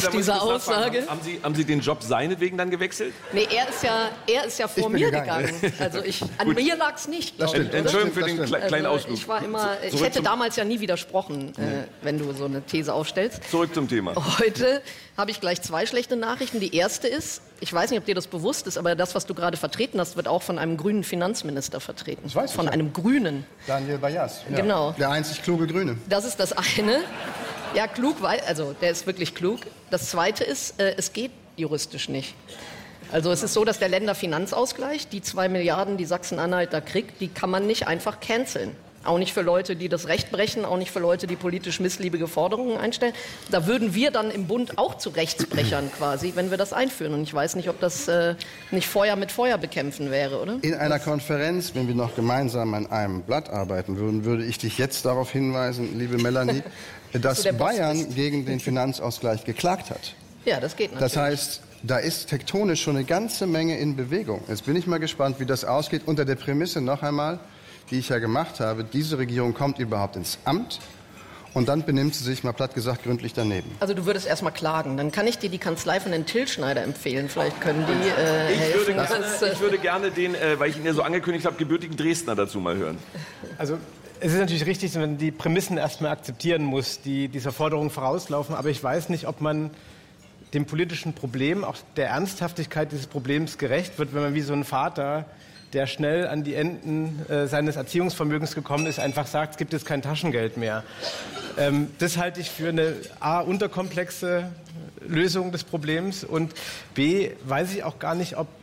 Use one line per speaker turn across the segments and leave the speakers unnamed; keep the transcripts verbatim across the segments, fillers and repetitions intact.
ich dieser Aussage.
Haben Sie, haben Sie den Job seinetwegen dann gewechselt?
Nee, er ist ja, er ist ja vor mir gegangen. gegangen. Also ich, an mir lag es nicht.
Das stimmt.
Ich,
Entschuldigung für den kle kleinen
also
Ausflug.
Ich, war immer, ich hätte damals ja nie widersprochen, nee. äh, wenn du so eine These aufstellst.
Zurück zum Thema.
Heute habe ich gleich zwei schlechte Nachrichten. Die erste ist, ich weiß nicht, ob dir das bewusst ist, aber das, was du gerade vertreten hast, wird auch von einem grünen Finanzminister vertreten.
Das weiß ich
von
ja.
einem Grünen.
Daniel Bayas. Ja.
Genau.
Der einzig kluge Grüne.
Das ist das eine. Ja, klug, weil, also der ist wirklich klug. Das zweite ist, äh, es geht juristisch nicht. Also es ist so, dass der Länderfinanzausgleich, die zwei Milliarden, die Sachsen-Anhalt da kriegt, die kann man nicht einfach canceln. Auch nicht für Leute, die das Recht brechen, auch nicht für Leute, die politisch missliebige Forderungen einstellen. Da würden wir dann im Bund auch zu Rechtsbrechern quasi, wenn wir das einführen. Und ich weiß nicht, ob das äh, nicht Feuer mit Feuer bekämpfen wäre, oder?
In einer Konferenz, wenn wir noch gemeinsam an einem Blatt arbeiten würden, würde ich dich jetzt darauf hinweisen, liebe Melanie, dass Bayern gegen den Finanzausgleich geklagt hat.
Ja, das geht natürlich.
Das heißt, da ist tektonisch schon eine ganze Menge in Bewegung. Jetzt bin ich mal gespannt, wie das ausgeht. Unter der Prämisse noch einmal, die ich ja gemacht habe, diese Regierung kommt überhaupt ins Amt und dann benimmt sie sich, mal platt gesagt, gründlich daneben.
Also du würdest erst mal klagen. Dann kann ich dir die Kanzlei von den Till-Schneider empfehlen. Vielleicht können die äh,
ich
helfen.
Würde gerne,
das, äh
ich würde gerne den, äh, weil ich ihn ja so angekündigt habe, gebürtigen Dresdner dazu mal hören.
Also es ist natürlich richtig, dass man die Prämissen erstmal akzeptieren muss, die dieser Forderung vorauslaufen. Aber ich weiß nicht, ob man dem politischen Problem, auch der Ernsthaftigkeit dieses Problems gerecht wird, wenn man wie so ein Vater, der schnell an die Enden äh, seines Erziehungsvermögens gekommen ist, einfach sagt, es gibt jetzt kein Taschengeld mehr. Ähm, das halte ich für eine A, unterkomplexe Lösung des Problems und B, weiß ich auch gar nicht, ob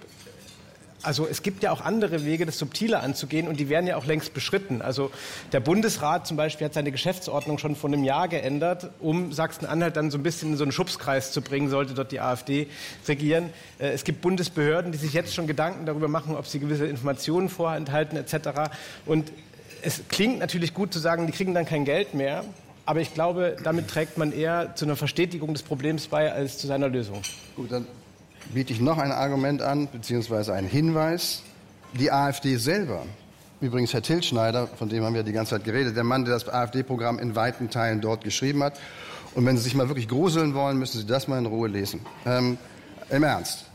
Also es gibt ja auch andere Wege, das subtiler anzugehen und die werden ja auch längst beschritten. Also der Bundesrat zum Beispiel hat seine Geschäftsordnung schon vor einem Jahr geändert, um Sachsen-Anhalt dann so ein bisschen in so einen Schubskreis zu bringen, sollte dort die AfD regieren. Es gibt Bundesbehörden, die sich jetzt schon Gedanken darüber machen, ob sie gewisse Informationen vorenthalten et cetera. Und es klingt natürlich gut zu sagen, die kriegen dann kein Geld mehr. Aber ich glaube, damit trägt man eher zu einer Verstetigung des Problems bei, als zu seiner Lösung.
Gut, dann biete ich noch ein Argument an, beziehungsweise einen Hinweis. Die AfD selber, übrigens Herr Till-Schneider, von dem haben wir die ganze Zeit geredet, der Mann, der das AfD-Programm in weiten Teilen dort geschrieben hat. Und wenn Sie sich mal wirklich gruseln wollen, müssen Sie das mal in Ruhe lesen. Ähm, im Ernst.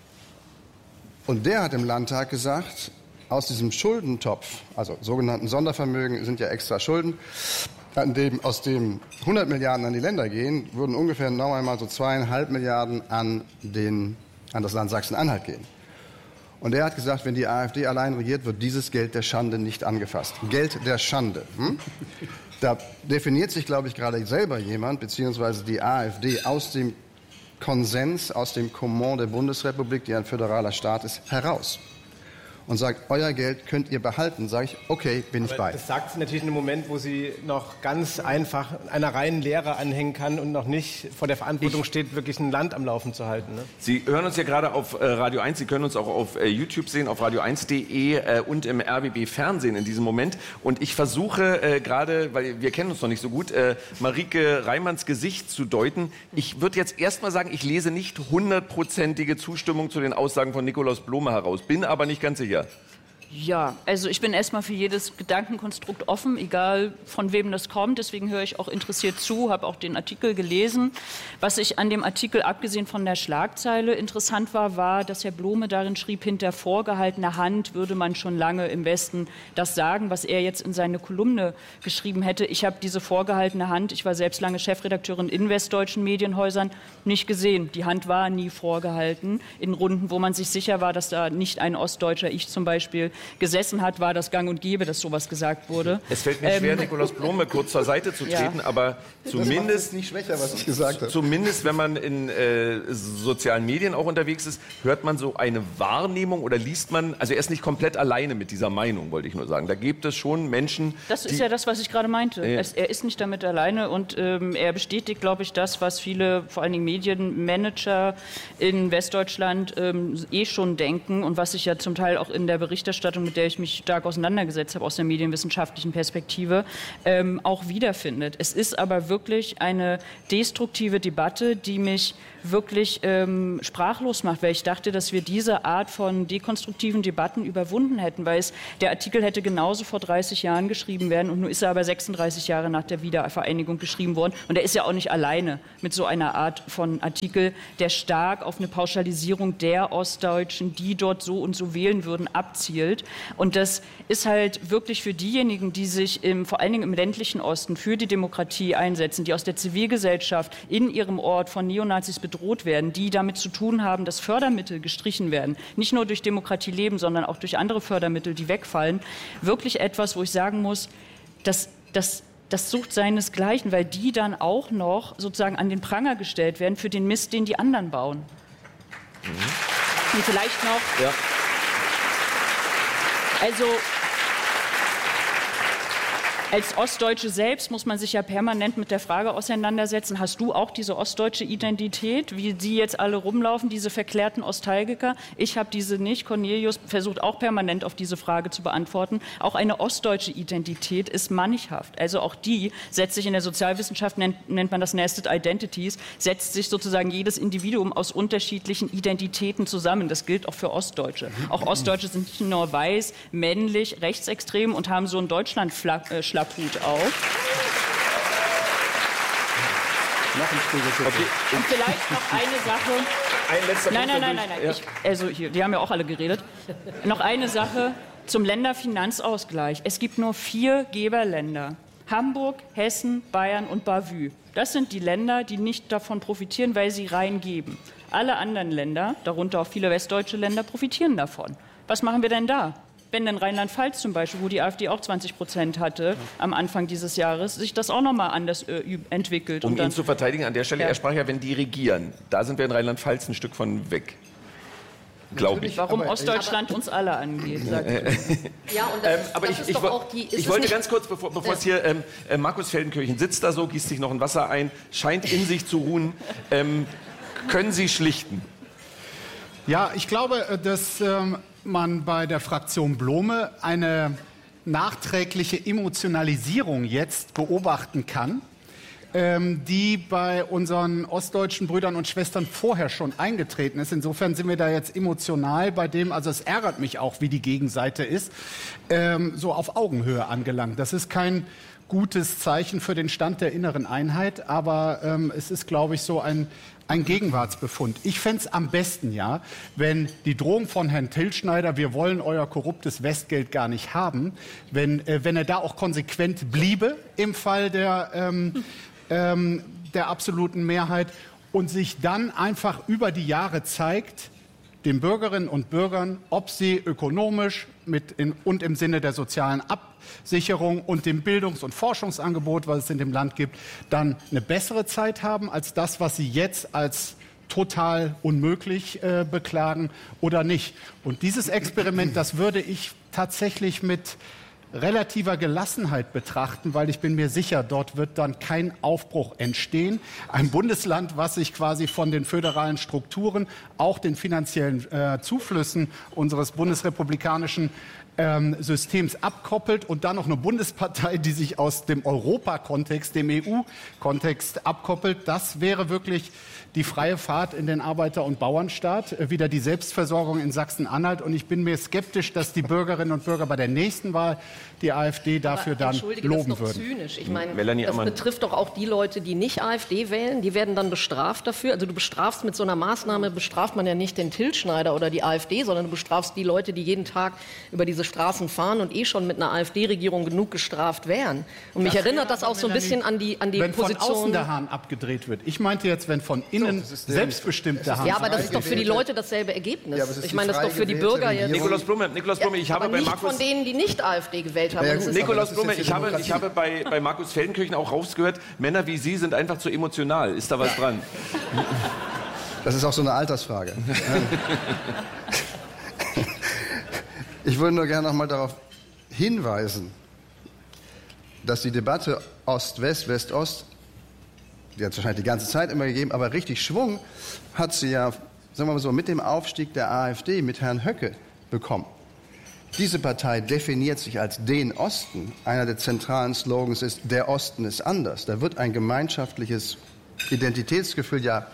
Und der hat im Landtag gesagt, aus diesem Schuldentopf, also sogenannten Sondervermögen sind ja extra Schulden, an dem, aus dem hundert Milliarden an die Länder gehen, würden ungefähr noch einmal so zweieinhalb Milliarden an, den, an das Land Sachsen-Anhalt gehen. Und er hat gesagt, wenn die AfD allein regiert, wird dieses Geld der Schande nicht angefasst. Geld der Schande. Hm? Da definiert sich, glaube ich, gerade selber jemand, beziehungsweise die AfD aus dem Konsens, aus dem Kommand der Bundesrepublik, die ein föderaler Staat ist, heraus. Und sagt, euer Geld könnt ihr behalten, sage ich, okay, bin ich
Aber
bei.
Das sagt sie natürlich in einem Moment, wo sie noch ganz einfach einer reinen Lehre anhängen kann und noch nicht vor der Verantwortung ich steht, wirklich ein Land am Laufen zu halten. Ne?
Sie hören uns ja gerade auf äh, Radio eins, Sie können uns auch auf äh, YouTube sehen, auf radio eins punkt de äh, und im R B B Fernsehen in diesem Moment. Und ich versuche äh, gerade, weil wir kennen uns noch nicht so gut, äh, Marike Reimanns Gesicht zu deuten. Ich würde jetzt erst mal sagen, ich lese nicht hundertprozentige Zustimmung zu den Aussagen von Nikolaus Blome heraus, bin aber nicht ganz sicher.
Ja, also ich bin erstmal für jedes Gedankenkonstrukt offen, egal von wem das kommt. Deswegen höre ich auch interessiert zu, habe auch den Artikel gelesen. Was ich an dem Artikel, abgesehen von der Schlagzeile, interessant war, war, dass Herr Blome darin schrieb, hinter vorgehaltener Hand würde man schon lange im Westen das sagen, was er jetzt in seine Kolumne geschrieben hätte. Ich habe diese vorgehaltene Hand, ich war selbst lange Chefredakteurin in westdeutschen Medienhäusern, nicht gesehen. Die Hand war nie vorgehalten. In Runden, wo man sich sicher war, dass da nicht ein Ostdeutscher, ich zum Beispiel, gesessen hat, war das gang und gäbe, dass sowas gesagt wurde.
Es fällt mir
ähm,
schwer, Nikolaus Blome kurz zur Seite zu treten, ja. aber zumindest,
nicht schwächer, was ich gesagt habe.
zumindest, wenn man in äh, sozialen Medien auch unterwegs ist, hört man so eine Wahrnehmung oder liest man, also er ist nicht komplett alleine mit dieser Meinung, wollte ich nur sagen. Da gibt es schon Menschen,
Das ist ja das, was ich gerade meinte.
Äh,
es, er ist nicht damit alleine und ähm, er bestätigt, glaube ich, das, was viele, vor allen Dingen Medienmanager in Westdeutschland ähm, eh schon denken und was sich ja zum Teil auch in der Berichterstattung Berichterstattung, mit der ich mich stark auseinandergesetzt habe aus der medienwissenschaftlichen Perspektive, ähm, auch wiederfindet. Es ist aber wirklich eine destruktive Debatte, die mich wirklich ähm, sprachlos macht, weil ich dachte, dass wir diese Art von dekonstruktiven Debatten überwunden hätten, weil es, der Artikel hätte genauso vor dreißig Jahren geschrieben werden und nun ist er aber sechsunddreißig Jahre nach der Wiedervereinigung geschrieben worden und er ist ja auch nicht alleine mit so einer Art von Artikel, der stark auf eine Pauschalisierung der Ostdeutschen, die dort so und so wählen würden, abzielt. Und das ist halt wirklich für diejenigen, die sich im, vor allen Dingen im ländlichen Osten für die Demokratie einsetzen, die aus der Zivilgesellschaft in ihrem Ort von Neonazis bedroht werden, die damit zu tun haben, dass Fördermittel gestrichen werden, nicht nur durch Demokratie leben, sondern auch durch andere Fördermittel, die wegfallen, wirklich etwas, wo ich sagen muss, dass das Das sucht seinesgleichen, weil die dann auch noch sozusagen an den Pranger gestellt werden für den Mist, den die anderen bauen. Mhm. Und vielleicht noch, ja. also als Ostdeutsche selbst muss man sich ja permanent mit der Frage auseinandersetzen, hast du auch diese ostdeutsche Identität, wie die jetzt alle rumlaufen, diese verklärten Ostalgiker? Ich habe diese nicht. Cornelius versucht auch permanent auf diese Frage zu beantworten. Auch eine ostdeutsche Identität ist mannighaft. Also auch die setzt sich in der Sozialwissenschaft, nennt, nennt man das Nested Identities, setzt sich sozusagen jedes Individuum aus unterschiedlichen Identitäten zusammen. Das gilt auch für Ostdeutsche. Auch Ostdeutsche sind nicht nur weiß, männlich, rechtsextrem und haben so einen Deutschland-Schlaggut auf.
Noch ein Spiegel.
Okay. Und vielleicht noch eine Sache.
Ein letzter
nein,
Punkt.
Nein, nein, nein, nein.
Ja.
Ich, also hier, die haben ja auch alle geredet. Noch eine Sache zum Länderfinanzausgleich. Es gibt nur vier Geberländer. Hamburg, Hessen, Bayern und Bavü. Das sind die Länder, die nicht davon profitieren, weil sie reingeben. Alle anderen Länder, darunter auch viele westdeutsche Länder, profitieren davon. Was machen wir denn da? Wenn denn Rheinland-Pfalz zum Beispiel, wo die AfD auch zwanzig Prozent hatte am Anfang dieses Jahres, sich das auch noch mal anders äh, entwickelt.
Um
und dann,
ihn zu verteidigen an der Stelle,
ja.
er sprach ja, wenn die regieren. Da sind wir in Rheinland-Pfalz ein Stück von weg. Glaube ich.
Warum
aber,
Ostdeutschland aber, uns alle angeht, sagt
Ja, und das,
ähm, aber
das
ich,
ist
ich,
doch auch die...
ich wollte ganz kurz, bevor, bevor es hier... Ähm, äh, Markus Feldenkirchen sitzt da so, gießt sich noch ein Wasser ein, scheint in sich zu ruhen. Ähm, können Sie schlichten?
Ja, ich glaube, dass ähm, man bei der Fraktion Blome eine nachträgliche Emotionalisierung jetzt beobachten kann, ähm, die bei unseren ostdeutschen Brüdern und Schwestern vorher schon eingetreten ist. Insofern sind wir da jetzt emotional bei dem, also es ärgert mich auch, wie die Gegenseite ist, ähm, so auf Augenhöhe angelangt. Das ist kein gutes Zeichen für den Stand der inneren Einheit, aber ähm, es ist, glaube ich, so ein Ein Gegenwartsbefund. Ich fände es am besten, ja, wenn die Drohung von Herrn Tilschneider, wir wollen euer korruptes Westgeld gar nicht haben, wenn, äh, wenn er da auch konsequent bliebe im Fall der, ähm, ähm, der absoluten Mehrheit und sich dann einfach über die Jahre zeigt, den Bürgerinnen und Bürgern, ob sie ökonomisch mit in, und im Sinne der sozialen Absicherung und dem Bildungs- und Forschungsangebot, was es in dem Land gibt, dann eine bessere Zeit haben als das, was sie jetzt als total unmöglich äh, beklagen oder nicht. Und dieses Experiment, das würde ich tatsächlich mit relativer Gelassenheit betrachten, weil ich bin mir sicher, dort wird dann kein Aufbruch entstehen. Ein Bundesland, was sich quasi von den föderalen Strukturen, auch den finanziellen äh, Zuflüssen unseres bundesrepublikanischen ähm, Systems abkoppelt und dann noch eine Bundespartei, die sich aus dem Europakontext, dem E U-Kontext abkoppelt, das wäre wirklich die freie Fahrt in den Arbeiter- und Bauernstaat, äh, wieder die Selbstversorgung in Sachsen-Anhalt. Und ich bin mir skeptisch, dass die Bürgerinnen und Bürger bei der nächsten Wahl die AfD dafür
Aber,
dann loben
das ist doch
würden.
zynisch. Ich meine,
Melanie
das
Ammann.
betrifft doch auch die Leute, die nicht AfD wählen. Die werden dann bestraft dafür. Also du bestrafst mit so einer Maßnahme, bestraft man ja nicht den Tilschneider oder die AfD, sondern du bestrafst die Leute, die jeden Tag über diese Straßen fahren und eh schon mit einer AfD-Regierung genug gestraft wären. Und mich
Das
erinnert
wäre
das auch so ein
Melanie,
bisschen an die, an die
wenn
Position...
von außen der Hahn abgedreht wird. Ich meinte jetzt, wenn von innen
So,
selbstbestimmt der Hahn.
Ja, aber das ist doch für die Leute dasselbe Ergebnis.
Ja, aber es ist
ich
die
meine, das ist doch für die
frei gewählte
Bürger jetzt...
Regierung.
Nikolaus Blume, Nikolaus Blume, ich habe
aber
bei
nicht
Markus...
von denen, die nicht AfD gewählt haben.
Ja,
Das
gut,
ist-
Nikolaus
aber das ist
Blume,
jetzt die
ich habe,
Demokratie.
ich habe bei, bei Markus Feldenkirchen auch rausgehört, Männer wie Sie sind einfach zu emotional. Ist da was dran?
Das ist auch so eine Altersfrage. Ich würde nur gerne noch mal darauf hinweisen, dass die Debatte Ost-West, West-Ost, die hat es wahrscheinlich die ganze Zeit immer gegeben, aber richtig Schwung hat sie ja, sagen wir mal so, mit dem Aufstieg der AfD, mit Herrn Höcke bekommen. Diese Partei definiert sich als den Osten. Einer der zentralen Slogans ist, der Osten ist anders. Da wird ein gemeinschaftliches Identitätsgefühl ja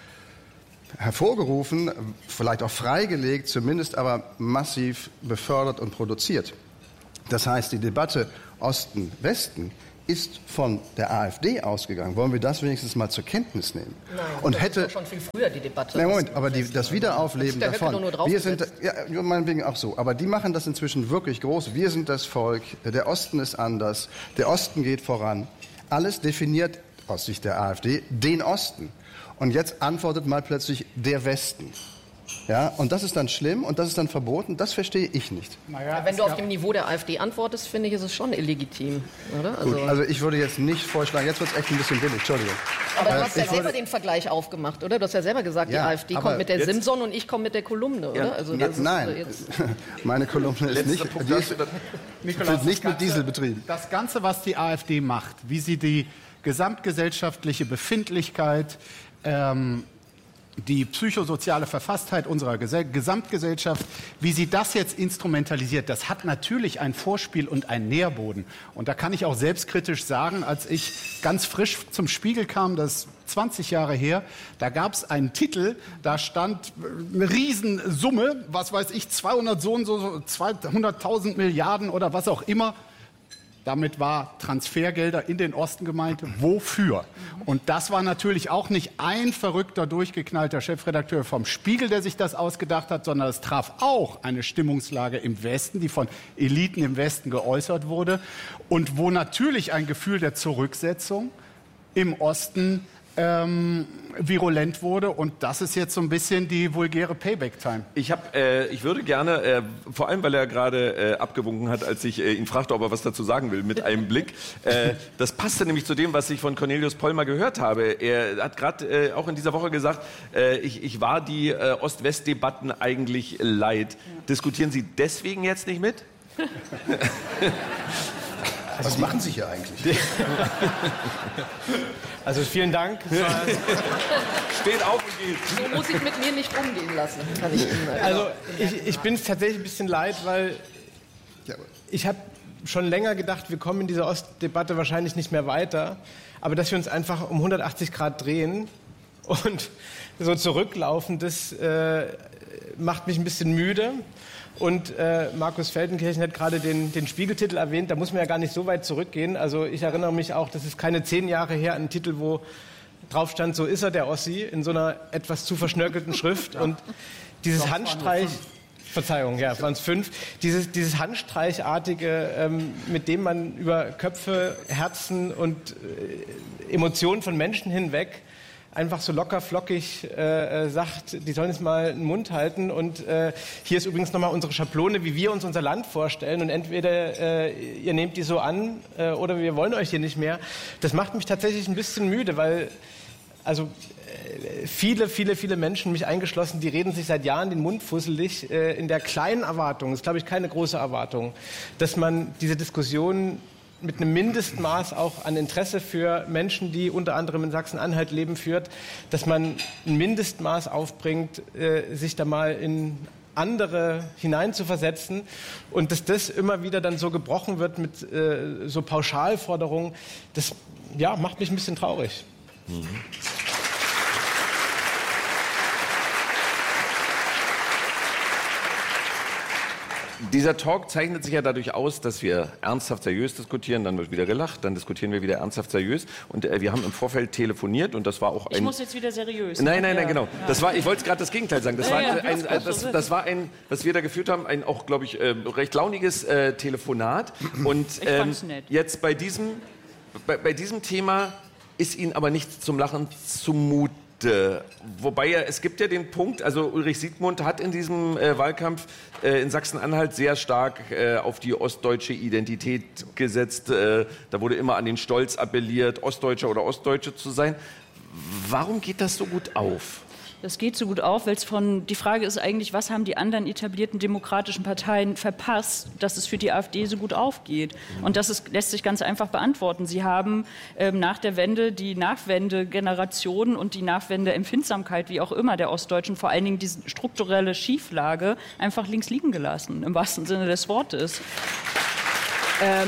hervorgerufen, vielleicht auch freigelegt, zumindest aber massiv befördert und produziert. Das heißt, die Debatte Osten-Westen ist von der AfD ausgegangen. Wollen wir das wenigstens mal zur Kenntnis nehmen?
Nein,
und
das
hätte
ist doch schon viel früher die Debatte.
Nein, Moment, aber die, das Wiederaufleben
der
davon.
Höcke nur drauf
Wir sind, ja, meinetwegen auch so. Aber die machen das inzwischen wirklich groß. Wir sind das Volk. Der Osten ist anders. Der Osten geht voran. Alles definiert aus Sicht der AfD den Osten. Und jetzt antwortet mal plötzlich der Westen. Ja, und das ist dann schlimm und das ist dann verboten, das verstehe ich nicht.
Naja, wenn du auf dem Niveau der AfD antwortest, finde ich, ist es schon illegitim, oder? Also,
Gut, also ich würde jetzt nicht vorschlagen, jetzt wird es echt ein bisschen billig, Entschuldigung.
aber du
Äh,
hast ja
ich
selber
würde-
den Vergleich aufgemacht, oder? Du hast ja selber gesagt,
Ja,
die AfD
aber
kommt mit der
jetzt-
Simson und ich komme mit der Kolumne, oder?
Ja.
Also,
Na,
das ist,
nein,
äh, jetzt,
meine Kolumne ist
Letzter
nicht,
Punkt
die
dazu,
ist,
dann-
Nikolaus,
wird nicht
das
mit Diesel betrieben.
Das Ganze, was die AfD macht, wie sie die gesamtgesellschaftliche Befindlichkeit, ähm, die psychosoziale Verfasstheit unserer Gesell- Gesamtgesellschaft, wie sie das jetzt instrumentalisiert, das hat natürlich ein Vorspiel und einen Nährboden. Und da kann ich auch selbstkritisch sagen, als ich ganz frisch zum Spiegel kam, das ist zwanzig Jahre her, da gab es einen Titel, da stand eine Riesensumme, was weiß ich, zweihundert so und so, so zweihunderttausend Milliarden oder was auch immer. Damit war Transfergelder in den Osten gemeint. Wofür? Und das war natürlich auch nicht ein verrückter, durchgeknallter Chefredakteur vom Spiegel, der sich das ausgedacht hat, sondern es traf auch eine Stimmungslage im Westen, die von Eliten im Westen geäußert wurde und wo natürlich ein Gefühl der Zurücksetzung im Osten ähm, virulent wurde. Und das ist jetzt so ein bisschen die vulgäre Payback-Time.
Ich, hab, äh, ich würde gerne, äh, vor allem weil er gerade äh, abgewunken hat, als ich äh, ihn fragte, ob er was dazu sagen will, mit einem Blick. Äh, das passte nämlich zu dem, was ich von Cornelius Pollmer gehört habe. Er hat gerade äh, auch in dieser Woche gesagt, äh, ich, ich war die äh, Ost-West-Debatten eigentlich leid. Ja. Diskutieren Sie deswegen jetzt nicht mit?
Was machen Sie hier eigentlich?
Also vielen Dank.
Steht auf und geht.
so muss ich mit mir nicht umgehen lassen, kann ich Ihnen sagen.
Also ich, ich bin es tatsächlich ein bisschen leid, weil ich habe schon länger gedacht, wir kommen in dieser Ostdebatte wahrscheinlich nicht mehr weiter, aber dass wir uns einfach um hundertachtzig Grad drehen und so zurücklaufen, das äh, macht mich ein bisschen müde. Und äh, Markus Feldenkirchen hat gerade den, den Spiegeltitel erwähnt, da muss man ja gar nicht so weit zurückgehen. Also ich erinnere mich auch, das ist keine zehn Jahre her, ein Titel, wo drauf stand, so ist er, der Ossi, in so einer etwas zu verschnörkelten Schrift. Und dieses Handstreich, Verzeihung, ja, es waren es fünf, dieses, dieses Handstreichartige, ähm, mit dem man über Köpfe, Herzen und äh, Emotionen von Menschen hinweg einfach so locker flockig äh, sagt, die sollen jetzt mal den Mund halten. Und äh, hier ist übrigens nochmal unsere Schablone, wie wir uns unser Land vorstellen. Und entweder äh, ihr nehmt die so an äh, oder wir wollen euch hier nicht mehr. Das macht mich tatsächlich ein bisschen müde, weil also äh, viele, viele, viele Menschen, mich eingeschlossen, die reden sich seit Jahren den Mund fusselig äh, in der kleinen Erwartung, das ist glaube ich keine große Erwartung, dass man diese Diskussion mit einem Mindestmaß auch an Interesse für Menschen, die unter anderem in Sachsen-Anhalt leben, führt, dass man ein Mindestmaß aufbringt, äh, sich da mal in andere hineinzuversetzen und dass das immer wieder dann so gebrochen wird mit äh, so Pauschalforderungen, das ja, macht mich ein bisschen traurig. Mhm.
Dieser Talk zeichnet sich ja dadurch aus, dass wir ernsthaft seriös diskutieren, dann wird wieder gelacht, dann diskutieren wir wieder ernsthaft seriös. Und äh, wir haben im Vorfeld telefoniert und das war auch ein...
Ich muss jetzt wieder seriös.
Nein, nein, nein,
ja.
genau. Das war, ich wollte gerade das Gegenteil sagen. Das,
Ja,
war
ja,
ein,
das
ein,
ist
das,
so.
das war ein, was wir da geführt haben, ein auch, glaube ich, äh, recht launiges äh, Telefonat. Und
Ich fand's nett.
jetzt bei diesem, bei, bei diesem Thema ist Ihnen aber nichts zum Lachen zumute. Wobei ja, es gibt ja den Punkt, also Ulrich Siegmund hat in diesem äh, Wahlkampf äh, in Sachsen-Anhalt sehr stark äh, auf die ostdeutsche Identität gesetzt. Äh, da wurde immer an den Stolz appelliert, Ostdeutscher oder Ostdeutsche zu sein. Warum geht das so gut auf?
Das geht so gut auf, weil es von, die Frage ist eigentlich, was haben die anderen etablierten demokratischen Parteien verpasst, dass es für die AfD so gut aufgeht? Und das ist, lässt sich ganz einfach beantworten. Sie haben ähm, nach der Wende die Nachwende-Generation und die Nachwende-Empfindsamkeit, wie auch immer, der Ostdeutschen, vor allen Dingen diese strukturelle Schieflage, einfach links liegen gelassen, im wahrsten Sinne des Wortes. Ähm,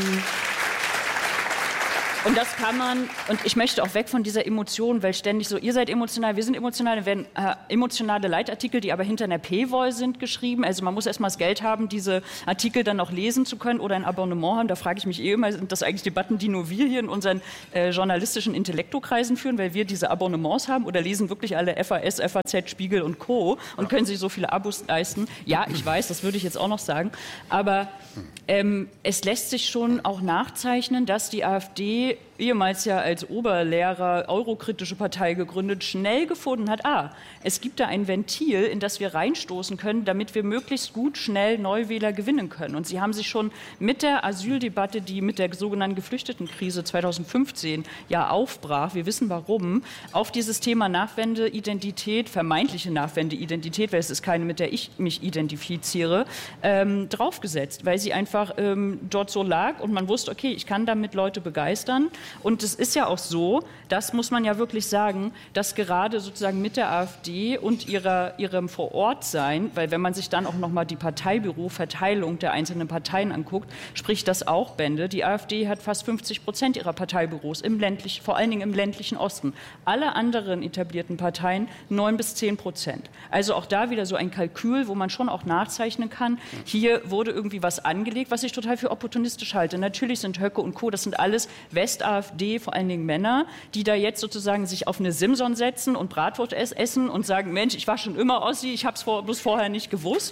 Und das kann man, und ich möchte auch weg von dieser Emotion, weil ständig so, ihr seid emotional, wir sind emotional, da werden äh, emotionale Leitartikel, die aber hinter einer Paywall sind, geschrieben. Also man muss erst mal das Geld haben, diese Artikel dann auch lesen zu können oder ein Abonnement haben. Da frage ich mich eh immer, sind das eigentlich Debatten, die nur wir hier in unseren äh, journalistischen Intellektokreisen führen, weil wir diese Abonnements haben, oder lesen wirklich alle F A S, F A Z, Spiegel und Co. und können sich so viele Abos leisten? Ja, ich weiß, das würde ich jetzt auch noch sagen. Aber ähm, es lässt sich schon auch nachzeichnen, dass die AfD, ehemals ja als Oberlehrer eurokritische Partei gegründet, schnell gefunden hat, ah, es gibt da ein Ventil, in das wir reinstoßen können, damit wir möglichst gut, schnell Neuwähler gewinnen können. Und sie haben sich schon mit der Asyldebatte, die mit der sogenannten Geflüchtetenkrise zweitausendfünfzehn ja aufbrach, wir wissen warum, auf dieses Thema Nachwendeidentität, vermeintliche Nachwendeidentität, weil es ist keine, mit der ich mich identifiziere, ähm, draufgesetzt, weil sie einfach ähm, dort so lag und man wusste, okay, ich kann damit Leute begeistern. Und es ist ja auch so, das muss man ja wirklich sagen, dass gerade sozusagen mit der AfD und ihrer, ihrem Vorortsein, weil wenn man sich dann auch noch mal die Parteibüroverteilung der einzelnen Parteien anguckt, spricht das auch Bände. Die AfD hat fast fünfzig Prozent ihrer Parteibüros im ländlichen, vor allen Dingen im ländlichen Osten. Alle anderen etablierten Parteien neun bis zehn Prozent. Also auch da wieder so ein Kalkül, wo man schon auch nachzeichnen kann. Hier wurde irgendwie was angelegt, was ich total für opportunistisch halte. Natürlich sind Höcke und Co., das sind alles West-AfD, vor allen Dingen Männer, die da jetzt sozusagen sich auf eine Simson setzen und Bratwurst essen und sagen, Mensch, ich war schon immer Ossi, ich habe es vor, bloß vorher nicht gewusst.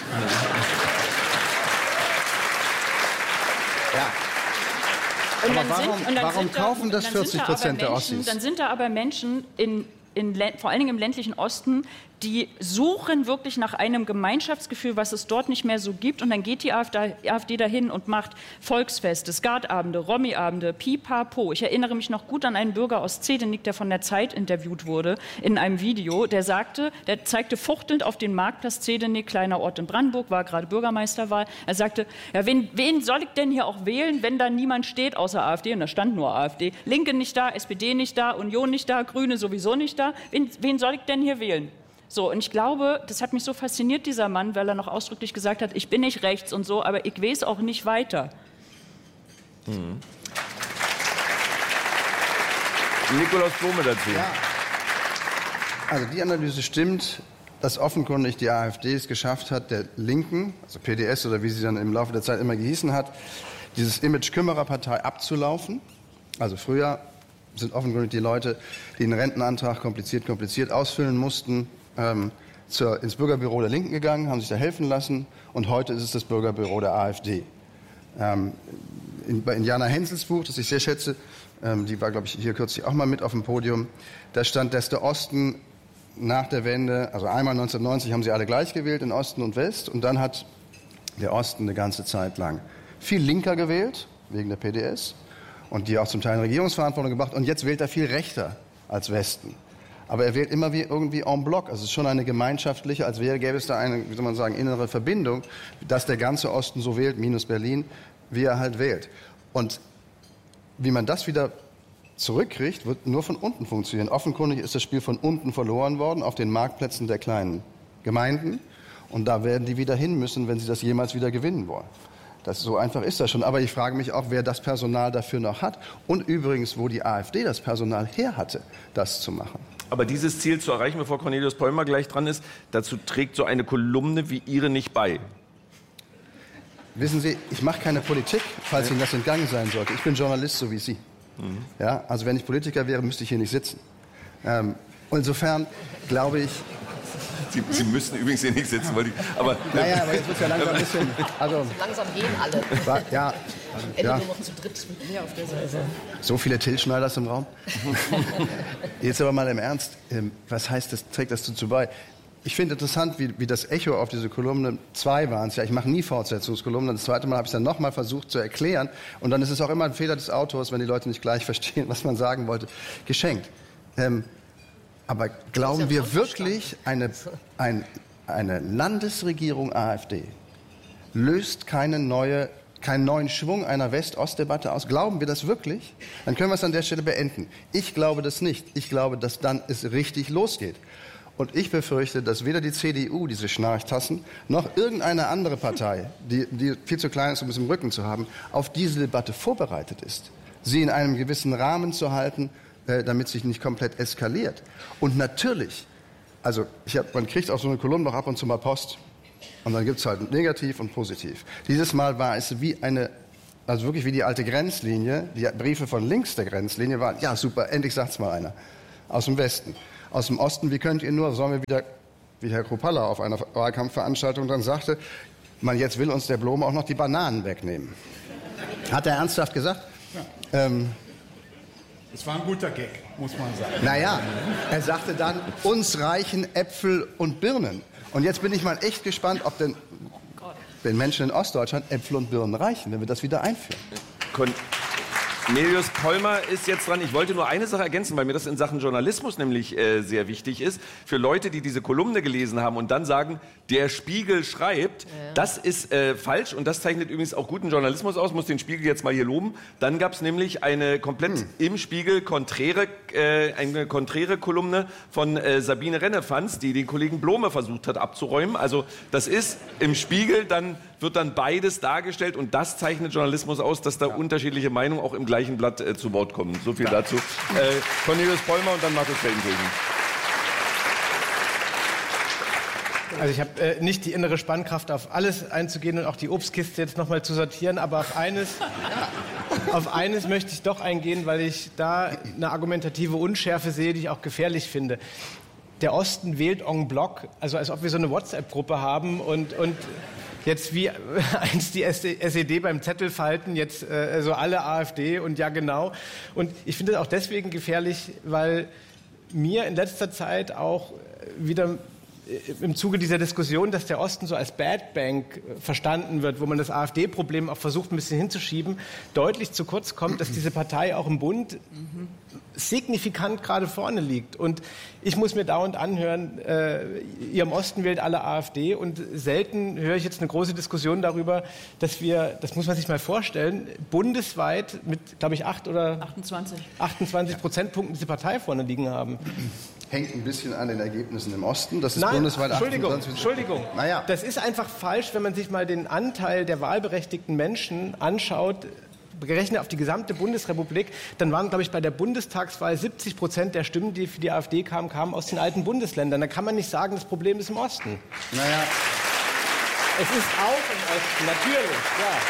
Ja. Und dann
warum,
sind, und dann
warum
sind
kaufen
da,
das vierzig Prozent der Ossis?
Dann sind da aber Menschen, in, in, vor allen Dingen im ländlichen Osten, die suchen wirklich nach einem Gemeinschaftsgefühl, was es dort nicht mehr so gibt. Und dann geht die AfD, AfD dahin und macht Volksfeste, Skatabende, Romy-Abende, Pipapo. Ich erinnere mich noch gut an einen Bürger aus Zedenik, der von der Zeit interviewt wurde in einem Video. Der sagte, der zeigte fuchtelnd auf den Marktplatz Zedenik, kleiner Ort in Brandenburg, war gerade Bürgermeisterwahl. Er sagte, ja, wen, wen soll ich denn hier auch wählen, wenn da niemand steht außer AfD? Und da stand nur AfD. Linke nicht da, S P D nicht da, Union nicht da, Grüne sowieso nicht da. Wen, wen soll ich denn hier wählen? So, und ich glaube, das hat mich so fasziniert, dieser Mann, weil er noch ausdrücklich gesagt hat, ich bin nicht rechts und so, aber ich weiß auch nicht weiter.
Mhm. Nikolaus Blome dazu.
Ja. Also die Analyse stimmt, dass offenkundig die AfD es geschafft hat, der Linken, also P D S oder wie sie dann im Laufe der Zeit immer gehießen hat, dieses Image Kümmererpartei abzulaufen. Also früher sind offenkundig die Leute, die einen Rentenantrag kompliziert, kompliziert ausfüllen mussten, ähm, zur, ins Bürgerbüro der Linken gegangen, haben sich da helfen lassen und heute ist es das Bürgerbüro der AfD. Ähm, in, bei Indiana Hensels Buch, das ich sehr schätze, ähm, die war, glaube ich, hier kürzlich auch mal mit auf dem Podium, da stand, dass der Osten nach der Wende, also einmal neunzehnhundertneunzig haben sie alle gleich gewählt in Osten und West und dann hat der Osten eine ganze Zeit lang viel linker gewählt, wegen der P D S und die auch zum Teil in Regierungsverantwortung gebracht und jetzt wählt er viel rechter als Westen. Aber er wählt immer wie irgendwie en bloc. Also es ist schon eine gemeinschaftliche, als wäre, gäbe es da eine, wie soll man sagen, innere Verbindung, dass der ganze Osten so wählt, minus Berlin, wie er halt wählt. Und wie man das wieder zurückkriegt, wird nur von unten funktionieren. Offenkundig ist das Spiel von unten verloren worden, auf den Marktplätzen der kleinen Gemeinden. Und da werden die wieder hin müssen, wenn sie das jemals wieder gewinnen wollen. Das, so einfach ist das schon. Aber ich frage mich auch, wer das Personal dafür noch hat. Und übrigens, wo die AfD das Personal her hatte, das zu machen.
Aber dieses Ziel zu erreichen, bevor Cornelius Pollmer gleich dran ist, dazu trägt so eine Kolumne wie Ihre nicht bei.
Wissen Sie, ich mache keine Politik, falls Ihnen das entgangen sein sollte. Ich bin Journalist, so wie Sie. Mhm. Ja, also wenn ich Politiker wäre, müsste ich hier nicht sitzen. Ähm, insofern glaube ich...
Sie, Sie müssen übrigens hier nicht sitzen, weil die, aber...
Naja, aber jetzt wird es ja langsam ein bisschen... Also,
langsam gehen alle.
War, ja,
Ende
ja.
nur noch zu dritt mit mir auf der Seite.
So viele Till-Schneiders im Raum. Jetzt aber mal im Ernst. Was heißt das, trägt das dazu bei? Ich finde interessant, wie, wie das Echo auf diese Kolumne, zwei waren es ja, ich mache nie Fortsetzungskolumnen, das zweite Mal habe ich es dann nochmal versucht zu erklären und dann ist es auch immer ein Fehler des Autors, wenn die Leute nicht gleich verstehen, was man sagen wollte, geschenkt. Ähm, Aber glauben wir wirklich, eine, ein, eine Landesregierung AfD löst keine neue, keinen neuen Schwung einer West-Ost-Debatte aus? Glauben wir das wirklich? Dann können wir es an der Stelle beenden. Ich glaube das nicht. Ich glaube, dass dann es richtig losgeht. Und ich befürchte, dass weder die C D U, diese Schnarchtassen, noch irgendeine andere Partei, die, die viel zu klein ist, um es im Rücken zu haben, auf diese Debatte vorbereitet ist. Sie in einem gewissen Rahmen zu halten, äh, damit sich nicht komplett eskaliert. Und natürlich, also ich hab, man kriegt auf so eine Kolumne noch ab und zu mal Post. Und dann gibt es halt negativ und positiv. Dieses Mal war es wie eine, also wirklich wie die alte Grenzlinie. Die Briefe von links der Grenzlinie waren, ja super, endlich sagt's mal einer. Aus dem Westen. Aus dem Osten, wie könnt ihr nur, sollen wir wieder, wie Herr Kruppalla auf einer Wahlkampfveranstaltung dann sagte, man, jetzt will uns der Blome auch noch die Bananen wegnehmen. Hat er ernsthaft gesagt? Ja. Ähm,
Das war ein guter Gag, muss man sagen.
Naja, er sagte dann, uns reichen Äpfel und Birnen. Und jetzt bin ich mal echt gespannt, ob denn den Menschen in Ostdeutschland Äpfel und Birnen reichen, wenn wir das wieder einführen.
Kon Cornelius Pollmer ist jetzt dran. Ich wollte nur eine Sache ergänzen, weil mir das in Sachen Journalismus nämlich äh, sehr wichtig ist. Für Leute, die diese Kolumne gelesen haben und dann sagen, der Spiegel schreibt, ja. Das ist äh, falsch und das zeichnet übrigens auch guten Journalismus aus, muss den Spiegel jetzt mal hier loben. Dann gab es nämlich eine komplett hm. im Spiegel konträre, äh, eine konträre Kolumne von äh, Sabine Rennefanz, die den Kollegen Blome versucht hat abzuräumen. Also das ist im Spiegel, dann wird dann beides dargestellt und das zeichnet Journalismus aus, dass da ja. unterschiedliche Meinungen auch im gleichen Blatt äh, zu Wort kommen. So viel ja. dazu. Äh, Cornelius Pollmer und dann Markus Feldenkirchen.
Also ich habe äh, nicht die innere Spannkraft, auf alles einzugehen und auch die Obstkiste jetzt nochmal zu sortieren, aber auf eines, auf eines möchte ich doch eingehen, weil ich da eine argumentative Unschärfe sehe, die ich auch gefährlich finde. Der Osten wählt en bloc, also als ob wir so eine WhatsApp-Gruppe haben und, und jetzt wie einst die S E D beim Zettelfalten, jetzt äh, so alle AfD und ja genau. Und ich finde das auch deswegen gefährlich, weil mir in letzter Zeit auch wieder im Zuge dieser Diskussion, dass der Osten so als Bad Bank verstanden wird, wo man das AfD-Problem auch versucht, ein bisschen hinzuschieben, deutlich zu kurz kommt, dass diese Partei auch im Bund signifikant gerade vorne liegt. Und ich muss mir dauernd anhören, äh, ihr im Osten wählt alle AfD und selten höre ich jetzt eine große Diskussion darüber, dass wir, das muss man sich mal vorstellen, bundesweit mit, glaube ich, acht oder
achtundzwanzig,
achtundzwanzig Prozentpunkten diese Partei vorne liegen haben.
Hängt ein bisschen an den Ergebnissen im Osten. Das ist
Nein,
bundesweit
Entschuldigung,
achtundzwanzig.
Entschuldigung.
Naja.
Das ist einfach falsch, wenn man sich mal den Anteil der wahlberechtigten Menschen anschaut, gerechnet auf die gesamte Bundesrepublik, dann waren, glaube ich, bei der Bundestagswahl siebzig Prozent der Stimmen, die für die AfD kamen, kamen aus den alten Bundesländern. Da kann man nicht sagen, das Problem ist im Osten.
Naja.
Es ist auch im Osten, natürlich,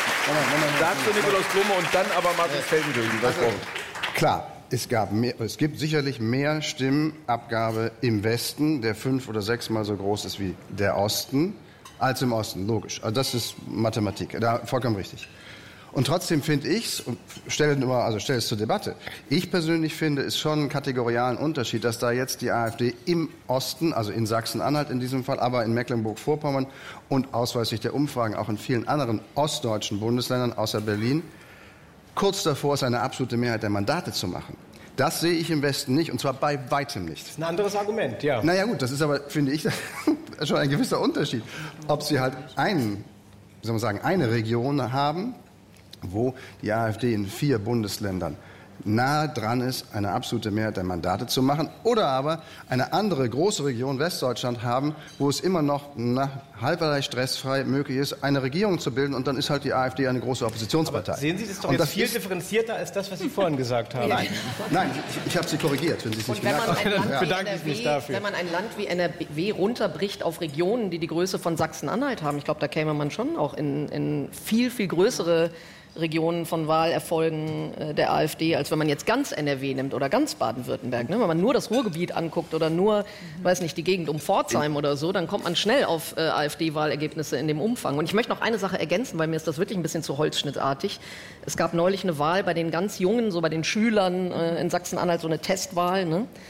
ja.
Dazu Nikolaus Blome und dann aber Markus Feldenkirchen.
Also, klar. Es, gab mehr, es gibt sicherlich mehr Stimmabgabe im Westen, der fünf- oder sechsmal so groß ist wie der Osten, als im Osten, logisch. Also das ist Mathematik, da vollkommen richtig. Und trotzdem finde ich es, und stelle immer, also stelle es zur Debatte, ich persönlich finde es schon einen kategorialen Unterschied, dass da jetzt die AfD im Osten, also in Sachsen-Anhalt in diesem Fall, aber in Mecklenburg-Vorpommern und ausweislich der Umfragen auch in vielen anderen ostdeutschen Bundesländern außer Berlin, kurz davor ist, eine absolute Mehrheit der Mandate zu machen. Das sehe ich im Westen nicht, und zwar bei weitem nicht.
Das ist ein anderes Argument, ja.
Naja gut, das ist aber, finde ich, schon ein gewisser Unterschied. Ob Sie halt einen, wie soll man sagen, eine Region haben, wo die AfD in vier Bundesländern nahe dran ist, eine absolute Mehrheit der Mandate zu machen, oder aber eine andere große Region Westdeutschland haben, wo es immer noch na, halberlei stressfrei möglich ist, eine Regierung zu bilden, und dann ist halt die AfD eine große Oppositionspartei.
Aber sehen Sie das doch
und
jetzt
das
viel
ist,
differenzierter als das, was Sie vorhin gesagt haben.
Nein, nein, ich, ich habe Sie korrigiert, wenn Sie es nicht
Und wenn man,
gemerkt
ein
haben.
Land
bedanke ich mich
wie
dafür.
wenn man ein Land wie N R W runterbricht auf Regionen, die die Größe von Sachsen-Anhalt haben, ich glaube, da käme man schon auch in, in viel, viel größere Regionen von Wahlerfolgen äh, der AfD, als wenn man jetzt ganz N R W nimmt oder ganz Baden-Württemberg. Ne? Wenn man nur das Ruhrgebiet anguckt oder nur, mhm. weiß nicht, die Gegend um Pforzheim oder so, dann kommt man schnell auf äh, AfD-Wahlergebnisse in dem Umfang. Und ich möchte noch eine Sache ergänzen, weil mir ist das wirklich ein bisschen zu holzschnittartig. Es gab neulich eine Wahl bei den ganz Jungen, so bei den Schülern äh, in Sachsen-Anhalt, so eine Testwahl. Ne?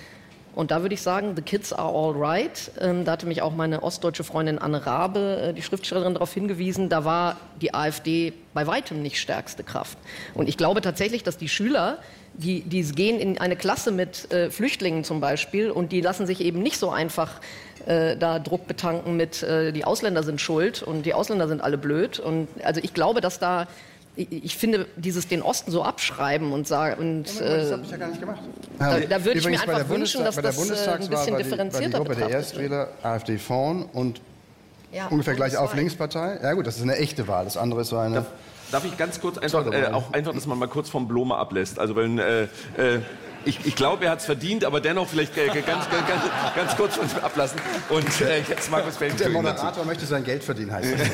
Und da würde ich sagen, the kids are all right. Ähm, da hatte mich auch meine ostdeutsche Freundin Anne Rabe, äh, die Schriftstellerin, darauf hingewiesen, da war die AfD bei weitem nicht stärkste Kraft. Und ich glaube tatsächlich, dass die Schüler, die, die gehen in eine Klasse mit äh, Flüchtlingen zum Beispiel und die lassen sich eben nicht so einfach äh, da Druck betanken mit, äh, die Ausländer sind schuld und die Ausländer sind alle blöd. Und also ich glaube, dass da Ich finde, dieses den Osten so abschreiben und sagen. Und,
äh, das habe ich ja gar nicht gemacht.
Da, da würde ich mir einfach wünschen, dass
bei der
das äh, ein bisschen differenzierter
war die, war die Gruppe der Erstwähler, AfD vorn und ja, ungefähr gleich auf Linkspartei. Ja gut, das ist eine echte Wahl. Das andere ist so eine.
Darf, darf ich ganz kurz einfach, äh, auch einfach, dass man mal kurz vom Blome ablässt. Also wenn äh, äh, ich, ich glaube, er hat es verdient, aber dennoch vielleicht äh, ganz, ganz, ganz, ganz kurz von ihm ablassen. Und äh, jetzt Markus Feldenkirchen.
Der Moderator dazu. Möchte sein Geld verdienen, heißt das.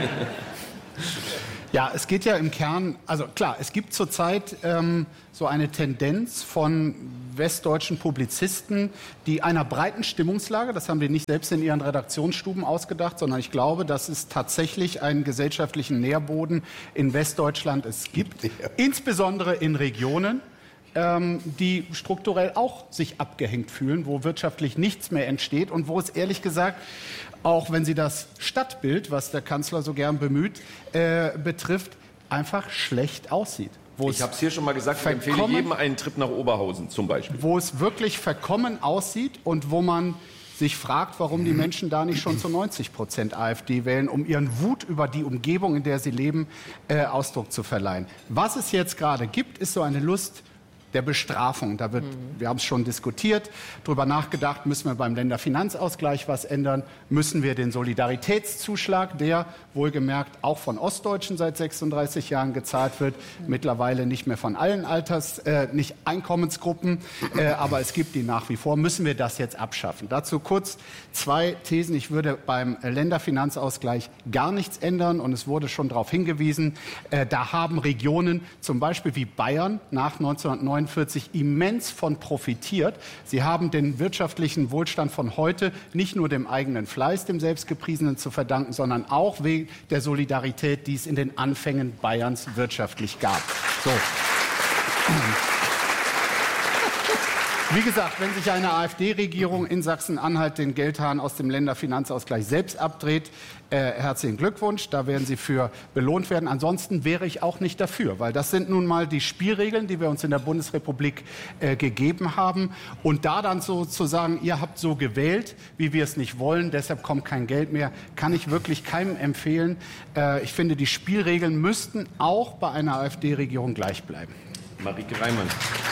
Ja, es geht ja im Kern, also klar, es gibt zurzeit ähm, so eine Tendenz von westdeutschen Publizisten, die einer breiten Stimmungslage, das haben die nicht selbst in ihren Redaktionsstuben ausgedacht, sondern ich glaube, dass es tatsächlich einen gesellschaftlichen Nährboden in Westdeutschland es gibt, ja. Insbesondere in Regionen, ähm, die strukturell auch sich abgehängt fühlen, wo wirtschaftlich nichts mehr entsteht und wo es ehrlich gesagt, auch wenn sie das Stadtbild, was der Kanzler so gern bemüht, äh, betrifft, einfach schlecht aussieht. Wo
ich habe es hier schon mal gesagt, ich empfehle jedem einen Trip nach Oberhausen zum Beispiel.
Wo es wirklich verkommen aussieht und wo man sich fragt, warum die Menschen da nicht schon zu neunzig Prozent AfD wählen, um ihren Wut über die Umgebung, in der sie leben, äh, Ausdruck zu verleihen. Was es jetzt gerade gibt, ist so eine Lust der Bestrafung. Da wird, mhm. wir haben es schon diskutiert, darüber nachgedacht, müssen wir beim Länderfinanzausgleich was ändern, müssen wir den Solidaritätszuschlag, der wohlgemerkt auch von Ostdeutschen seit sechsunddreißig Jahren gezahlt wird, mhm. mittlerweile nicht mehr von allen Alters, äh, nicht Einkommensgruppen, äh, aber es gibt die nach wie vor, müssen wir das jetzt abschaffen. Dazu kurz zwei Thesen. Ich würde beim Länderfinanzausgleich gar nichts ändern und es wurde schon darauf hingewiesen, äh, da haben Regionen, zum Beispiel wie Bayern nach neunzehnhundertneunundvierzig immens von profitiert. Sie haben den wirtschaftlichen Wohlstand von heute nicht nur dem eigenen Fleiß, dem Selbstgepriesenen zu verdanken, sondern auch wegen der Solidarität, die es in den Anfängen Bayerns wirtschaftlich gab. So. Wie gesagt, wenn sich eine AfD-Regierung in Sachsen-Anhalt den Geldhahn aus dem Länderfinanzausgleich selbst abdreht, äh, herzlichen Glückwunsch, da werden Sie für belohnt werden. Ansonsten wäre ich auch nicht dafür, weil das sind nun mal die Spielregeln, die wir uns in der Bundesrepublik äh, gegeben haben. Und da dann so zu sagen, ihr habt so gewählt, wie wir es nicht wollen, deshalb kommt kein Geld mehr, kann ich wirklich keinem empfehlen. Äh, ich finde, die Spielregeln müssten auch bei einer AfD-Regierung gleich bleiben.
Marieke Reimann.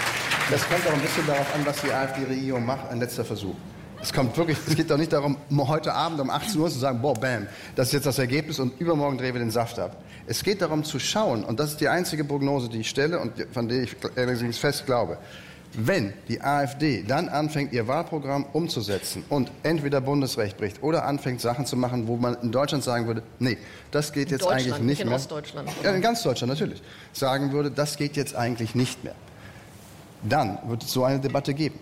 Das kommt auch ein bisschen darauf an, was die AfD-Regierung macht, ein letzter Versuch. Es kommt wirklich, es geht doch nicht darum, heute Abend um achtzehn Uhr zu sagen, boah, bam, das ist jetzt das Ergebnis und übermorgen drehen wir den Saft ab. Es geht darum zu schauen, und das ist die einzige Prognose, die ich stelle und von der ich allerdings fest glaube, wenn die AfD dann anfängt, ihr Wahlprogramm umzusetzen und entweder Bundesrecht bricht oder anfängt, Sachen zu machen, wo man in Deutschland sagen würde, nee, das geht jetzt eigentlich nicht, nicht
in
mehr.
Ostdeutschland.
Ja, in ganz Deutschland natürlich. Sagen würde, das geht jetzt eigentlich nicht mehr. Dann wird es so eine Debatte geben.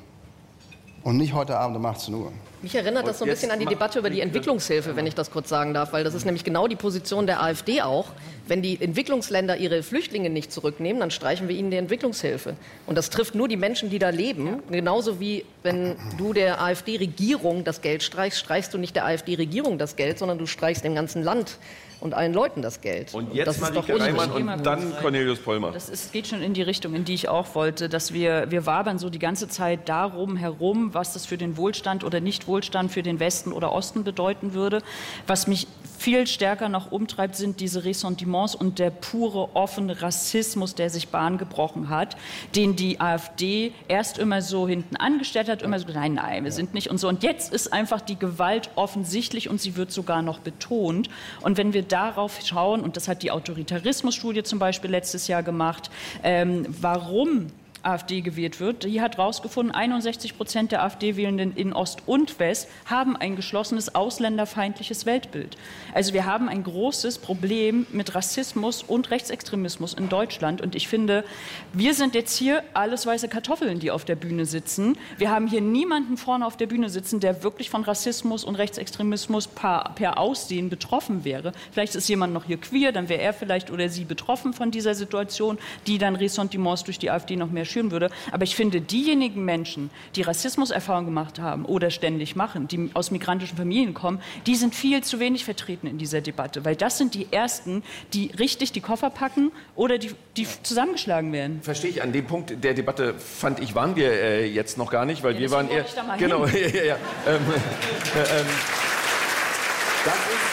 Und nicht heute Abend um achtzehn Uhr.
Mich erinnert das so ein bisschen an die Debatte über die Entwicklungshilfe, wenn ich das kurz sagen darf, weil das ist nämlich genau die Position der AfD auch. Wenn die Entwicklungsländer ihre Flüchtlinge nicht zurücknehmen, dann streichen wir ihnen die Entwicklungshilfe. Und das trifft nur die Menschen, die da leben. Genauso wie wenn du der AfD-Regierung das Geld streichst, streichst du nicht der AfD-Regierung das Geld, sondern du streichst dem ganzen Land und allen Leuten das Geld.
Und jetzt
das
Marieke Reimann und dann Cornelius Pollmer.
Das ist, geht schon in die Richtung, in die ich auch wollte, dass wir, wir wabern so die ganze Zeit darum herum, was das für den Wohlstand oder Nicht-Wohlstand für den Westen oder Osten bedeuten würde. Was mich viel stärker noch umtreibt, sind diese Ressentiments und der pure, offene Rassismus, der sich Bahn gebrochen hat, den die AfD erst immer so hinten angestellt hat, immer so, nein, nein, wir sind nicht und so. Und jetzt ist einfach die Gewalt offensichtlich und sie wird sogar noch betont. Und wenn wir darauf schauen, und das hat die Autoritarismusstudie zum Beispiel letztes Jahr gemacht, ähm, warum AfD gewählt wird. Die hat herausgefunden, einundsechzig Prozent der AfD-Wählenden in Ost und West haben ein geschlossenes ausländerfeindliches Weltbild. Also wir haben ein großes Problem mit Rassismus und Rechtsextremismus in Deutschland. Und ich finde, wir sind jetzt hier alles weiße Kartoffeln, die auf der Bühne sitzen. Wir haben hier niemanden vorne auf der Bühne sitzen, der wirklich von Rassismus und Rechtsextremismus per, per Aussehen betroffen wäre. Vielleicht ist jemand noch hier queer, dann wäre er vielleicht oder sie betroffen von dieser Situation, die dann Ressentiments durch die AfD noch mehr schürt. schüren würde. Aber ich finde, diejenigen Menschen, die Rassismuserfahrungen gemacht haben oder ständig machen, die aus migrantischen Familien kommen, die sind viel zu wenig vertreten in dieser Debatte. Weil das sind die Ersten, die richtig die Koffer packen oder die, die zusammengeschlagen werden.
Verstehe ich. An dem Punkt der Debatte, fand ich, waren wir äh, jetzt noch gar nicht, weil
ja,
wir waren eher... Genau, ja, ja, ja. Ähm, äh, ähm, das ist...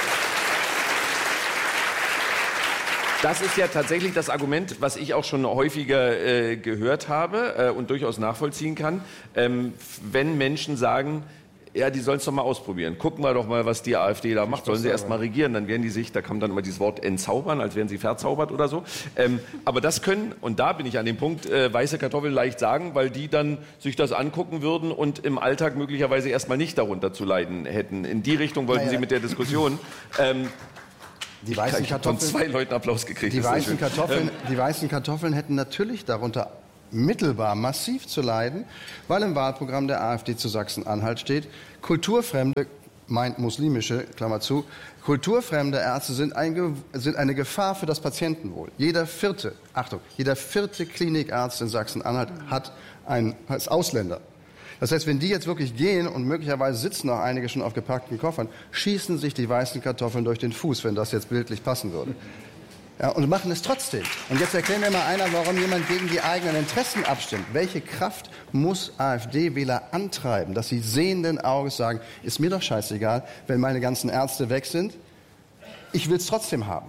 Das ist ja tatsächlich das Argument, was ich auch schon häufiger äh, gehört habe äh, und durchaus nachvollziehen kann. Ähm, wenn Menschen sagen, ja, die sollen es doch mal ausprobieren. Gucken wir doch mal, was die AfD da macht. Sollen sie erst mal regieren, dann werden die sich, da kam dann immer dieses Wort entzaubern, als wären sie verzaubert oder so. Ähm, aber das können, und da bin ich an dem Punkt, äh, weiße Kartoffeln leicht sagen, weil die dann sich das angucken würden und im Alltag möglicherweise erst mal nicht darunter zu leiden hätten. In die Richtung wollten naja. Sie mit der Diskussion. Ähm,
Die weißen
ich habe von zwei Leuten Applaus gekriegt.
Die weißen, Kartoffeln, die weißen Kartoffeln hätten natürlich darunter mittelbar massiv zu leiden, weil im Wahlprogramm der AfD zu Sachsen-Anhalt steht, kulturfremde, meint muslimische, Klammer zu, kulturfremde Ärzte sind, ein, sind eine Gefahr für das Patientenwohl. Jeder vierte, Achtung, jeder vierte Klinikarzt in Sachsen-Anhalt hat einen, als Ausländer. Das heißt, wenn die jetzt wirklich gehen und möglicherweise sitzen auch einige schon auf gepackten Koffern, schießen sich die weißen Kartoffeln durch den Fuß, wenn das jetzt bildlich passen würde. Ja, und machen es trotzdem. Und jetzt erklärt mir mal einer, warum jemand gegen die eigenen Interessen abstimmt. Welche Kraft muss AfD-Wähler antreiben, dass sie sehenden Auges sagen, ist mir doch scheißegal, wenn meine ganzen Ärzte weg sind, ich will es trotzdem haben.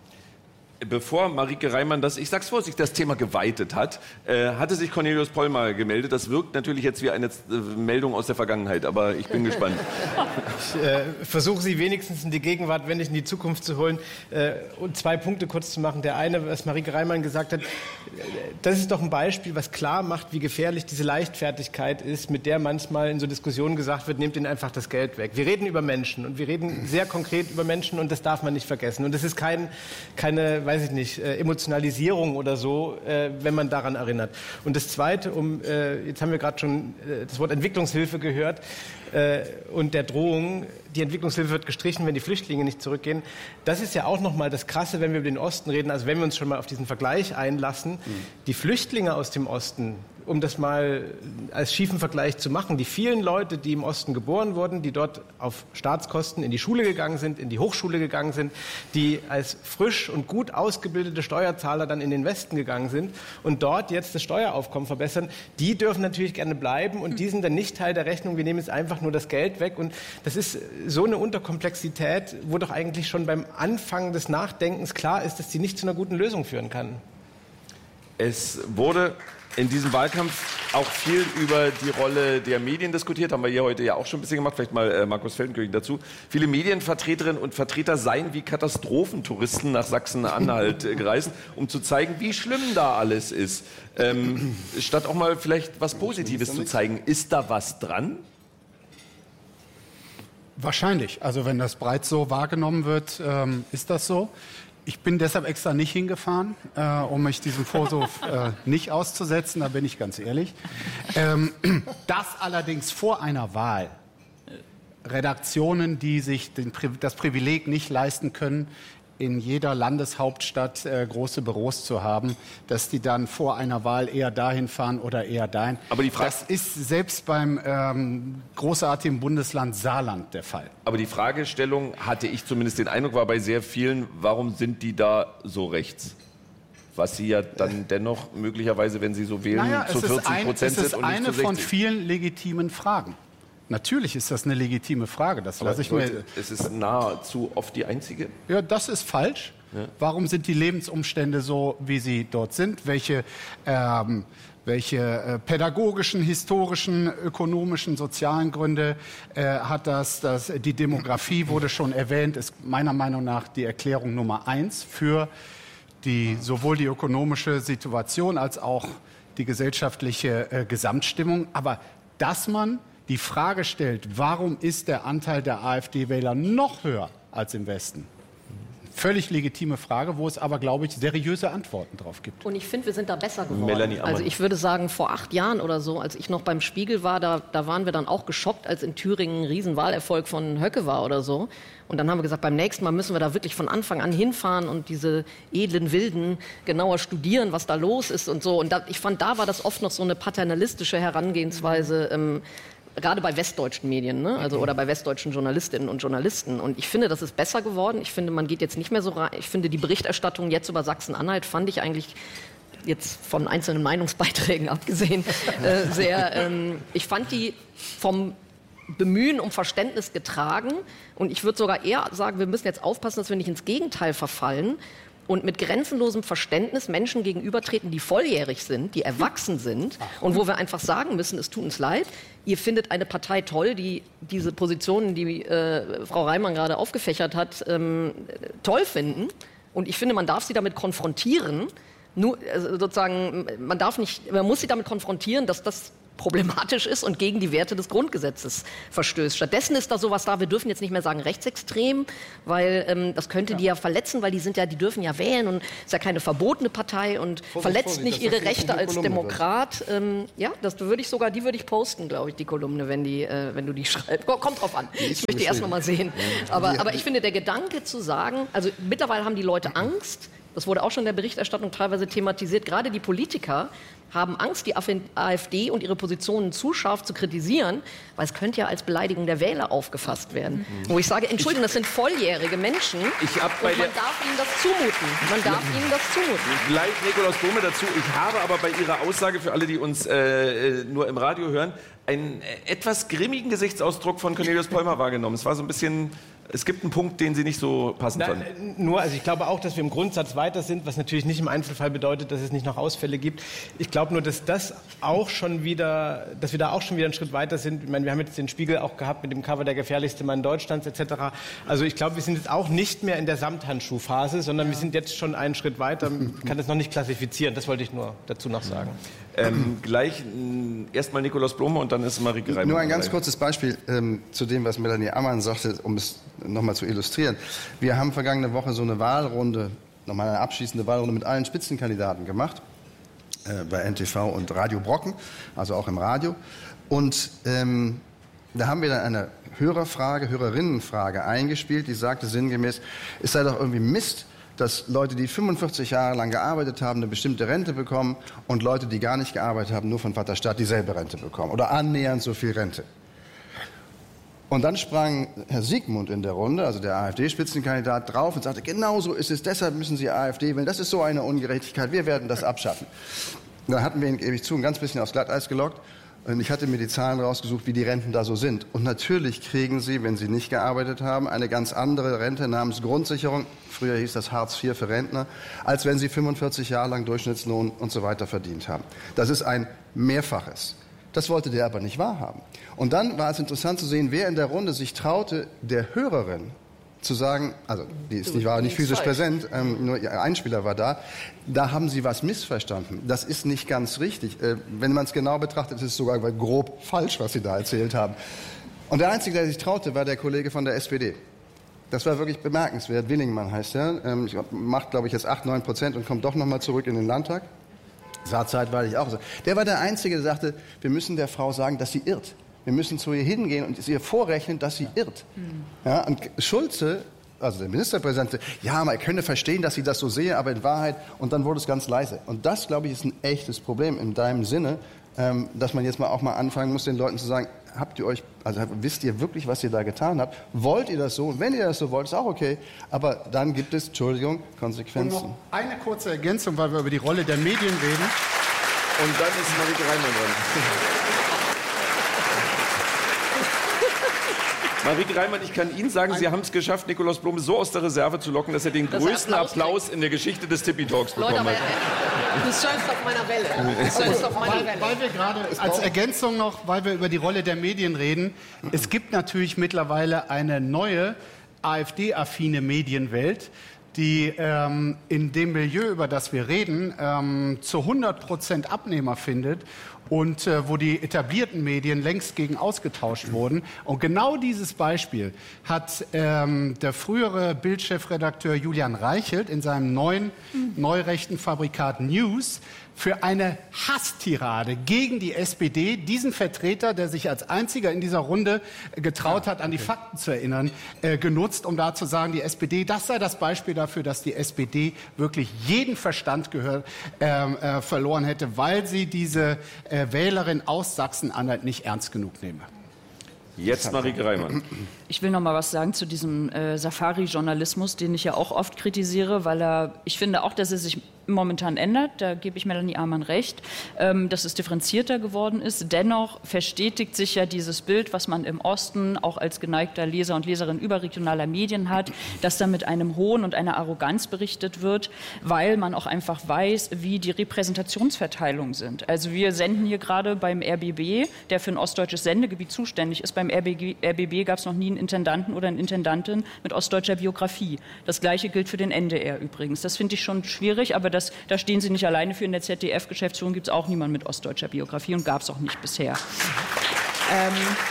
Bevor Marieke Reimann das, ich sag's vorsichtig, das Thema geweitet hat, äh, hatte sich Cornelius Pollmer gemeldet. Das wirkt natürlich jetzt wie eine äh, Meldung aus der Vergangenheit, aber ich bin gespannt.
Ich äh, versuche Sie wenigstens in die Gegenwart, wenn nicht in die Zukunft zu holen, äh, und zwei Punkte kurz zu machen. Der eine, was Marieke Reimann gesagt hat, das ist doch ein Beispiel, was klar macht, wie gefährlich diese Leichtfertigkeit ist, mit der manchmal in so Diskussionen gesagt wird, nehmt ihnen einfach das Geld weg. Wir reden über Menschen und wir reden sehr konkret über Menschen und das darf man nicht vergessen. Und das ist kein, keine, weiß ich nicht, äh, Emotionalisierung oder so, äh, wenn man daran erinnert. Und das Zweite, um, äh, jetzt haben wir gerade schon äh, das Wort Entwicklungshilfe gehört äh, und der Drohung, die Entwicklungshilfe wird gestrichen, wenn die Flüchtlinge nicht zurückgehen. Das ist ja auch nochmal das Krasse, wenn wir über den Osten reden, also wenn wir uns schon mal auf diesen Vergleich einlassen. Mhm. Die Flüchtlinge aus dem Osten, um das mal als schiefen Vergleich zu machen, die vielen Leute, die im Osten geboren wurden, die dort auf Staatskosten in die Schule gegangen sind, in die Hochschule gegangen sind, die als frisch und gut ausgebildete Steuerzahler dann in den Westen gegangen sind und dort jetzt das Steueraufkommen verbessern, die dürfen natürlich gerne bleiben und die sind dann nicht Teil der Rechnung, wir nehmen jetzt einfach nur das Geld weg und das ist so eine Unterkomplexität, wo doch eigentlich schon beim Anfang des Nachdenkens klar ist, dass sie nicht zu einer guten Lösung führen kann.
Es wurde in diesem Wahlkampf auch viel über die Rolle der Medien diskutiert, haben wir hier heute ja auch schon ein bisschen gemacht, vielleicht mal äh, Markus Feldenkirchen dazu. Viele Medienvertreterinnen und Vertreter seien wie Katastrophentouristen nach Sachsen-Anhalt äh, gereist, um zu zeigen, wie schlimm da alles ist. Ähm, statt auch mal vielleicht was Positives zu zeigen, ist da was dran?
Wahrscheinlich. Also wenn das breit so wahrgenommen wird, ähm, ist das so. Ich bin deshalb extra nicht hingefahren, äh, um mich diesem Vorwurf äh, nicht auszusetzen, da bin ich ganz ehrlich. Ähm, das allerdings vor einer Wahl. Redaktionen, die sich den, das Privileg nicht leisten können, in jeder Landeshauptstadt äh, große Büros zu haben, dass die dann vor einer Wahl eher dahin fahren oder eher dahin.
Aber die Frage,
das ist selbst beim ähm, großartigen Bundesland Saarland der Fall.
Aber die Fragestellung, hatte ich zumindest den Eindruck, war bei sehr vielen, warum sind die da so rechts? Was sie ja dann dennoch möglicherweise, wenn sie so wählen,
naja,
zu vierzig Prozent sind
und nicht zu sechzig.
Es ist eine
von vielen legitimen Fragen. Natürlich ist das eine legitime Frage. Das lasse ich mir.
Es ist nahezu oft die einzige.
Ja, das ist falsch. Ja. Warum sind die Lebensumstände so, wie sie dort sind? Welche, ähm, welche äh, pädagogischen, historischen, ökonomischen, sozialen Gründe äh, hat das? das? Die Demografie wurde schon erwähnt, ist meiner Meinung nach die Erklärung Nummer eins für die, sowohl die ökonomische Situation als auch die gesellschaftliche äh, Gesamtstimmung. Aber dass man die Frage stellt, warum ist der Anteil der AfD-Wähler noch höher als im Westen? völlig legitime Frage, wo es aber, glaube ich, seriöse Antworten drauf gibt.
Und ich finde, wir sind da besser geworden.
Melanie Ammann.
Also ich würde sagen, vor acht Jahren oder so, als ich noch beim Spiegel war, da, da waren wir dann auch geschockt, als in Thüringen ein Riesenwahlerfolg von Höcke war oder so. Und dann haben wir gesagt, beim nächsten Mal müssen wir da wirklich von Anfang an hinfahren und diese edlen Wilden genauer studieren, was da los ist und so. Und da, ich fand, da war das oft noch so eine paternalistische Herangehensweise, ähm, gerade bei westdeutschen Medien, ne? Also, oder bei westdeutschen Journalistinnen und Journalisten. Und ich finde, das ist besser geworden. Ich finde, man geht jetzt nicht mehr so rein. Ich finde, die Berichterstattung jetzt über Sachsen-Anhalt fand ich eigentlich, jetzt von einzelnen Meinungsbeiträgen abgesehen, äh, sehr, ähm, ich fand die vom Bemühen um Verständnis getragen. Und ich würde sogar eher sagen, wir müssen jetzt aufpassen, dass wir nicht ins Gegenteil verfallen und mit grenzenlosem Verständnis Menschen gegenübertreten, die volljährig sind, die erwachsen sind und wo wir einfach sagen müssen, es tut uns leid, ihr findet eine Partei toll, die diese Positionen, die äh, Frau Reimann gerade aufgefächert hat, ähm, toll finden. Und ich finde, man darf sie damit konfrontieren. Nur, also sozusagen, man darf nicht, man muss sie damit konfrontieren, dass das problematisch ist und gegen die Werte des Grundgesetzes verstößt. Stattdessen ist da sowas da, wir dürfen jetzt nicht mehr sagen rechtsextrem, weil ähm, das könnte ja. die ja verletzen, weil die sind ja, die dürfen ja wählen und ist ja keine verbotene Partei und Vorsicht, verletzt Vorsicht, nicht ihre Rechte als Kolumne Demokrat. Ähm, ja, das würde ich sogar, die würde ich posten, glaube ich, die Kolumne, wenn die, äh, wenn du die schreibst. Kommt drauf an. Ich möchte die erst noch mal sehen. Aber, aber ich finde, der Gedanke zu sagen, also mittlerweile haben die Leute Angst. Das wurde auch schon in der Berichterstattung teilweise thematisiert. Gerade die Politiker haben Angst, die AfD und ihre Positionen zu scharf zu kritisieren, weil es könnte ja als Beleidigung der Wähler aufgefasst werden. Mhm. Wo ich sage, Entschuldigung, das sind volljährige Menschen
ich hab bei
und man darf ihnen das zumuten. Man darf ja. ihnen das zumuten.
Gleich Nikolaus Blome dazu. Ich habe aber bei Ihrer Aussage, für alle, die uns äh, nur im Radio hören, einen etwas grimmigen Gesichtsausdruck von Cornelius Pollmer wahrgenommen. Es war so ein bisschen... Es gibt einen Punkt, den Sie nicht so passend
Na,
fanden.
Nur, also ich glaube auch, dass wir im Grundsatz weiter sind, was natürlich nicht im Einzelfall bedeutet, dass es nicht noch Ausfälle gibt. Ich glaube nur, dass das auch schon wieder, dass wir da auch schon wieder einen Schritt weiter sind. Ich meine, wir haben jetzt den Spiegel auch gehabt mit dem Cover der gefährlichste Mann Deutschlands et cetera. Also ich glaube, wir sind jetzt auch nicht mehr in der Samthandschuhphase, sondern wir sind jetzt schon einen Schritt weiter. Ich kann das noch nicht klassifizieren. Das wollte ich nur dazu noch sagen.
Ähm, gleich erstmal Nikolaus Blome und dann ist Marike Reimann.
Nur ein ganz kurzes Beispiel ähm, zu dem, was Melanie Ammann sagte, um es nochmal zu illustrieren. Wir haben vergangene Woche so eine Wahlrunde, nochmal eine abschließende Wahlrunde mit allen Spitzenkandidaten gemacht, äh, bei N T V und Radio Brocken, also auch im Radio. Und ähm, da haben wir dann eine Hörerfrage, Hörerinnenfrage eingespielt, die sagte sinngemäß, es sei doch irgendwie Mist, dass Leute, die fünfundvierzig Jahre lang gearbeitet haben, eine bestimmte Rente bekommen und Leute, die gar nicht gearbeitet haben, nur von Vaterstaat dieselbe Rente bekommen oder annähernd so viel Rente. Und dann sprang Herr Siegmund in der Runde, also der AfD-Spitzenkandidat, drauf und sagte, genau so ist es, deshalb müssen Sie AfD wählen, das ist so eine Ungerechtigkeit, wir werden das abschaffen. Und dann hatten wir ihn, gebe ich zu, ein ganz bisschen aufs Glatteis gelockt. Und ich hatte mir die Zahlen rausgesucht, wie die Renten da so sind. Und natürlich kriegen Sie, wenn Sie nicht gearbeitet haben, eine ganz andere Rente namens Grundsicherung. Früher hieß das Hartz vier für Rentner, als wenn Sie fünfundvierzig Jahre lang Durchschnittslohn und so weiter verdient haben. Das ist ein Mehrfaches. Das wollte der aber nicht wahrhaben. Und dann war es interessant zu sehen, wer in der Runde sich traute, der Hörerin zu sagen, also die ist nicht, war nicht physisch präsent, ähm, nur ihr Einspieler war da, da haben Sie was missverstanden. Das ist nicht ganz richtig. Äh, wenn man es genau betrachtet, ist es sogar grob falsch, was Sie da erzählt haben. Und der Einzige, der sich traute, war der Kollege von der S P D. Das war wirklich bemerkenswert. Willingmann heißt er. Ähm, macht, glaube ich, jetzt acht, neun Prozent und kommt doch noch mal zurück in den Landtag. Sah zeitweilig auch so. Der war der Einzige, der sagte, wir müssen der Frau sagen, dass sie irrt. Wir müssen zu ihr hingehen und ihr vorrechnen, dass sie irrt. Ja, und Schulze, also der Ministerpräsident, ja, man könne verstehen, dass sie das so sehe, aber in Wahrheit, und dann wurde es ganz leise. Und das, glaube ich, ist ein echtes Problem in deinem Sinne, ähm, dass man jetzt mal auch mal anfangen muss, den Leuten zu sagen, habt ihr euch, also wisst ihr wirklich, was ihr da getan habt? Wollt ihr das so? Und wenn ihr das so wollt, ist auch okay. Aber dann gibt es, Entschuldigung, Konsequenzen.
Und noch eine kurze Ergänzung, weil wir über die Rolle der Medien reden.
Und dann ist Marike Reimann dran. Marike Reimann, ich kann Ihnen sagen, Sie haben es geschafft, Nikolaus Blome so aus der Reserve zu locken, dass er den größten Applaus in der Geschichte des Tippi Talks bekommen
Leute,
hat.
Du surfst auf meiner Welle. Du surfst auf meiner Welle.
Weil wir gerade als Ergänzung noch, weil wir über die Rolle der Medien reden, es gibt natürlich mittlerweile eine neue AfD-affine Medienwelt, die ähm, in dem Milieu, über das wir reden, ähm, zu hundert Prozent Abnehmer findet und äh, wo die etablierten Medien längst gegen ausgetauscht wurden. Und genau dieses Beispiel hat ähm, der frühere Bild-Chefredakteur Julian Reichelt in seinem neuen neurechten Fabrikat News für eine Hasstirade gegen die S P D, diesen Vertreter, der sich als einziger in dieser Runde getraut hat, an die Fakten zu erinnern, äh, genutzt, um da zu sagen, die S P D, das sei das Beispiel dafür, dass die S P D wirklich jeden Verstand gehör, äh, äh, verloren hätte, weil sie diese äh, Wählerin aus Sachsen-Anhalt nicht ernst genug nehme.
Jetzt Marike Reimann.
Ich will noch mal was sagen zu diesem äh, Safari-Journalismus, den ich ja auch oft kritisiere, weil er, ich finde auch, dass er sich momentan ändert. Da gebe ich Melanie Amann recht, ähm, dass es differenzierter geworden ist. Dennoch verstetigt sich ja dieses Bild, was man im Osten auch als geneigter Leser und Leserin überregionaler Medien hat, dass da mit einem Hohn und einer Arroganz berichtet wird, weil man auch einfach weiß, wie die Repräsentationsverteilungen sind. Also wir senden hier gerade beim R B B, der für ein ostdeutsches Sendegebiet zuständig ist. Beim R B B gab es noch nie einen Intendanten oder eine Intendantin mit ostdeutscher Biografie. Das Gleiche gilt für den N D R übrigens. Das finde ich schon schwierig, aber das, da stehen Sie nicht alleine für. In der Z D F-Geschäftsführung gibt es auch niemanden mit ostdeutscher Biografie und gab es auch nicht bisher. Ähm,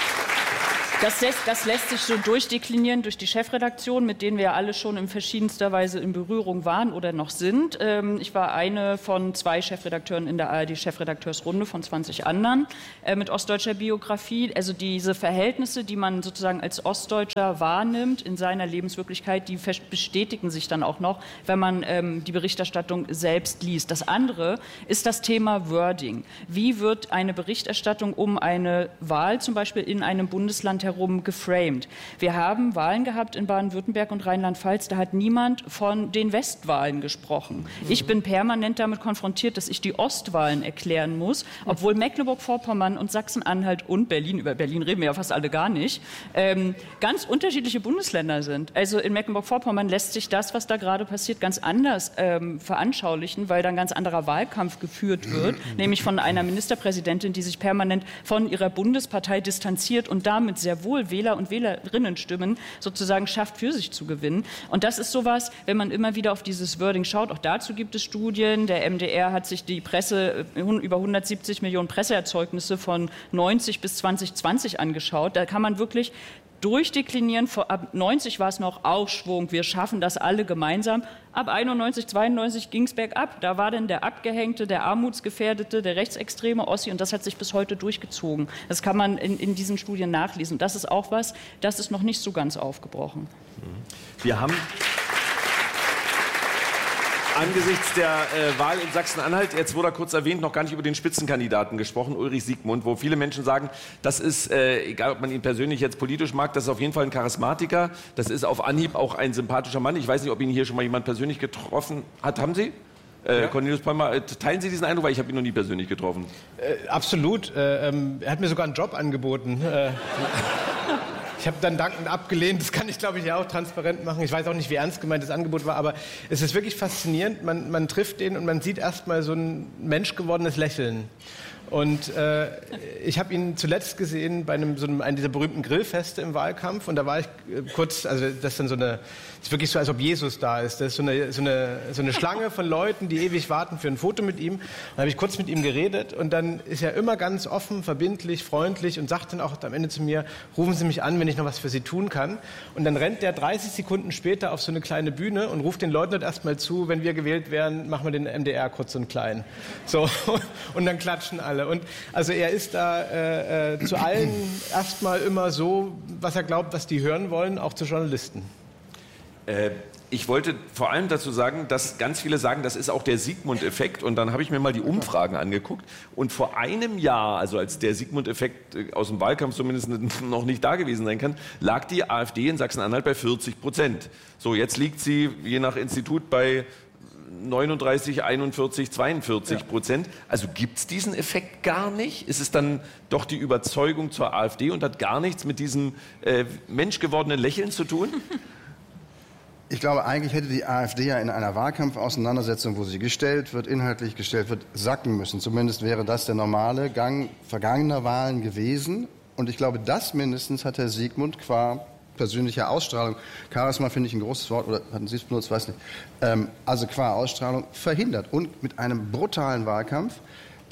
Das lässt, das lässt sich so durchdeklinieren durch die Chefredaktion, mit denen wir ja alle schon in verschiedenster Weise in Berührung waren oder noch sind. Ähm, ich war eine von zwei Chefredakteuren in der A R D-Chefredakteursrunde von zwanzig anderen äh, mit ostdeutscher Biografie. Also diese Verhältnisse, die man sozusagen als Ostdeutscher wahrnimmt in seiner Lebenswirklichkeit, die bestätigen sich dann auch noch, wenn man ähm, die Berichterstattung selbst liest. Das andere ist das Thema Wording. Wie wird eine Berichterstattung um eine Wahl zum Beispiel in einem Bundesland herum geframed? Wir haben Wahlen gehabt in Baden-Württemberg und Rheinland-Pfalz, da hat niemand von den Westwahlen gesprochen. Ich bin permanent damit konfrontiert, dass ich die Ostwahlen erklären muss, obwohl Mecklenburg-Vorpommern und Sachsen-Anhalt und Berlin, über Berlin reden wir ja fast alle gar nicht, ähm, ganz unterschiedliche Bundesländer sind. Also in Mecklenburg-Vorpommern lässt sich das, was da gerade passiert, ganz anders ähm, veranschaulichen, weil da ein ganz anderer Wahlkampf geführt wird, nämlich von einer Ministerpräsidentin, die sich permanent von ihrer Bundespartei distanziert und damit sehr wohl Wähler und Wählerinnenstimmen sozusagen schafft, für sich zu gewinnen. Und das ist sowas, wenn man immer wieder auf dieses Wording schaut, auch dazu gibt es Studien. Der M D R hat sich die Presse, über hundertsiebzig Millionen Presseerzeugnisse von neunzig bis zwanzig zwanzig angeschaut. Da kann man wirklich durchdeklinieren. Ab neunzig war es noch Aufschwung, wir schaffen das alle gemeinsam. Ab einundneunzig, zweiundneunzig ging es bergab. Da war dann der Abgehängte, der Armutsgefährdete, der rechtsextreme Ossi und das hat sich bis heute durchgezogen. Das kann man in, in diesen Studien nachlesen. Das ist auch was, das ist noch nicht so ganz aufgebrochen.
Wir haben angesichts der äh, Wahl in Sachsen-Anhalt, jetzt wurde er kurz erwähnt, noch gar nicht über den Spitzenkandidaten gesprochen, Ulrich Siegmund, wo viele Menschen sagen, das ist, äh, egal ob man ihn persönlich jetzt politisch mag, das ist auf jeden Fall ein Charismatiker, das ist auf Anhieb auch ein sympathischer Mann. Ich weiß nicht, ob ihn hier schon mal jemand persönlich getroffen hat. Haben Sie? Äh, ja. Cornelius Palmer, teilen Sie diesen Eindruck, weil ich habe ihn noch nie persönlich getroffen.
Äh, absolut. Äh, ähm, er hat mir sogar einen Job angeboten. Äh, Ich habe dann dankend abgelehnt, das kann ich, glaube ich, ja auch transparent machen. Ich weiß auch nicht, wie ernst gemeint das Angebot war, aber es ist wirklich faszinierend. Man, man trifft den und man sieht erst mal so ein menschgewordenes Lächeln. Und äh, ich habe ihn zuletzt gesehen bei einem, so einem, einem dieser berühmten Grillfeste im Wahlkampf. Und da war ich äh, kurz, also das ist dann so eine, ist wirklich so, als ob Jesus da ist. Das ist so eine, so eine, so eine Schlange von Leuten, die ewig warten für ein Foto mit ihm. Und da habe ich kurz mit ihm geredet. Und dann ist er immer ganz offen, verbindlich, freundlich und sagt dann auch am Ende zu mir, rufen Sie mich an, wenn ich noch was für Sie tun kann. Und dann rennt der dreißig Sekunden später auf so eine kleine Bühne und ruft den Leuten dort erstmal zu, wenn wir gewählt werden, machen wir den M D R kurz und klein. So, und dann klatschen alle. Und also er ist da äh, äh, zu allen erstmal immer so, was er glaubt, was die hören wollen, auch zu Journalisten.
Äh, ich wollte vor allem dazu sagen, dass ganz viele sagen, das ist auch der Siegmund-Effekt. Und dann habe ich mir mal die Umfragen angeguckt. Und vor einem Jahr, also als der Siegmund-Effekt aus dem Wahlkampf zumindest noch nicht da gewesen sein kann, lag die AfD in Sachsen-Anhalt bei vierzig Prozent. So, jetzt liegt sie je nach Institut bei neununddreißig, einundvierzig, zweiundvierzig Prozent. Also gibt es diesen Effekt gar nicht? Ist es dann doch die Überzeugung zur AfD und hat gar nichts mit diesem äh, menschgewordenen Lächeln zu tun?
Ich glaube, eigentlich hätte die AfD ja in einer Wahlkampfauseinandersetzung, wo sie gestellt wird, inhaltlich gestellt wird, sacken müssen. Zumindest wäre das der normale Gang vergangener Wahlen gewesen. Und ich glaube, das mindestens hat Herr Siegmund qua persönlicher Ausstrahlung, Charisma finde ich ein großes Wort, oder hatten Sie es benutzt, weiß nicht, ähm, also qua Ausstrahlung verhindert. Und mit einem brutalen Wahlkampf,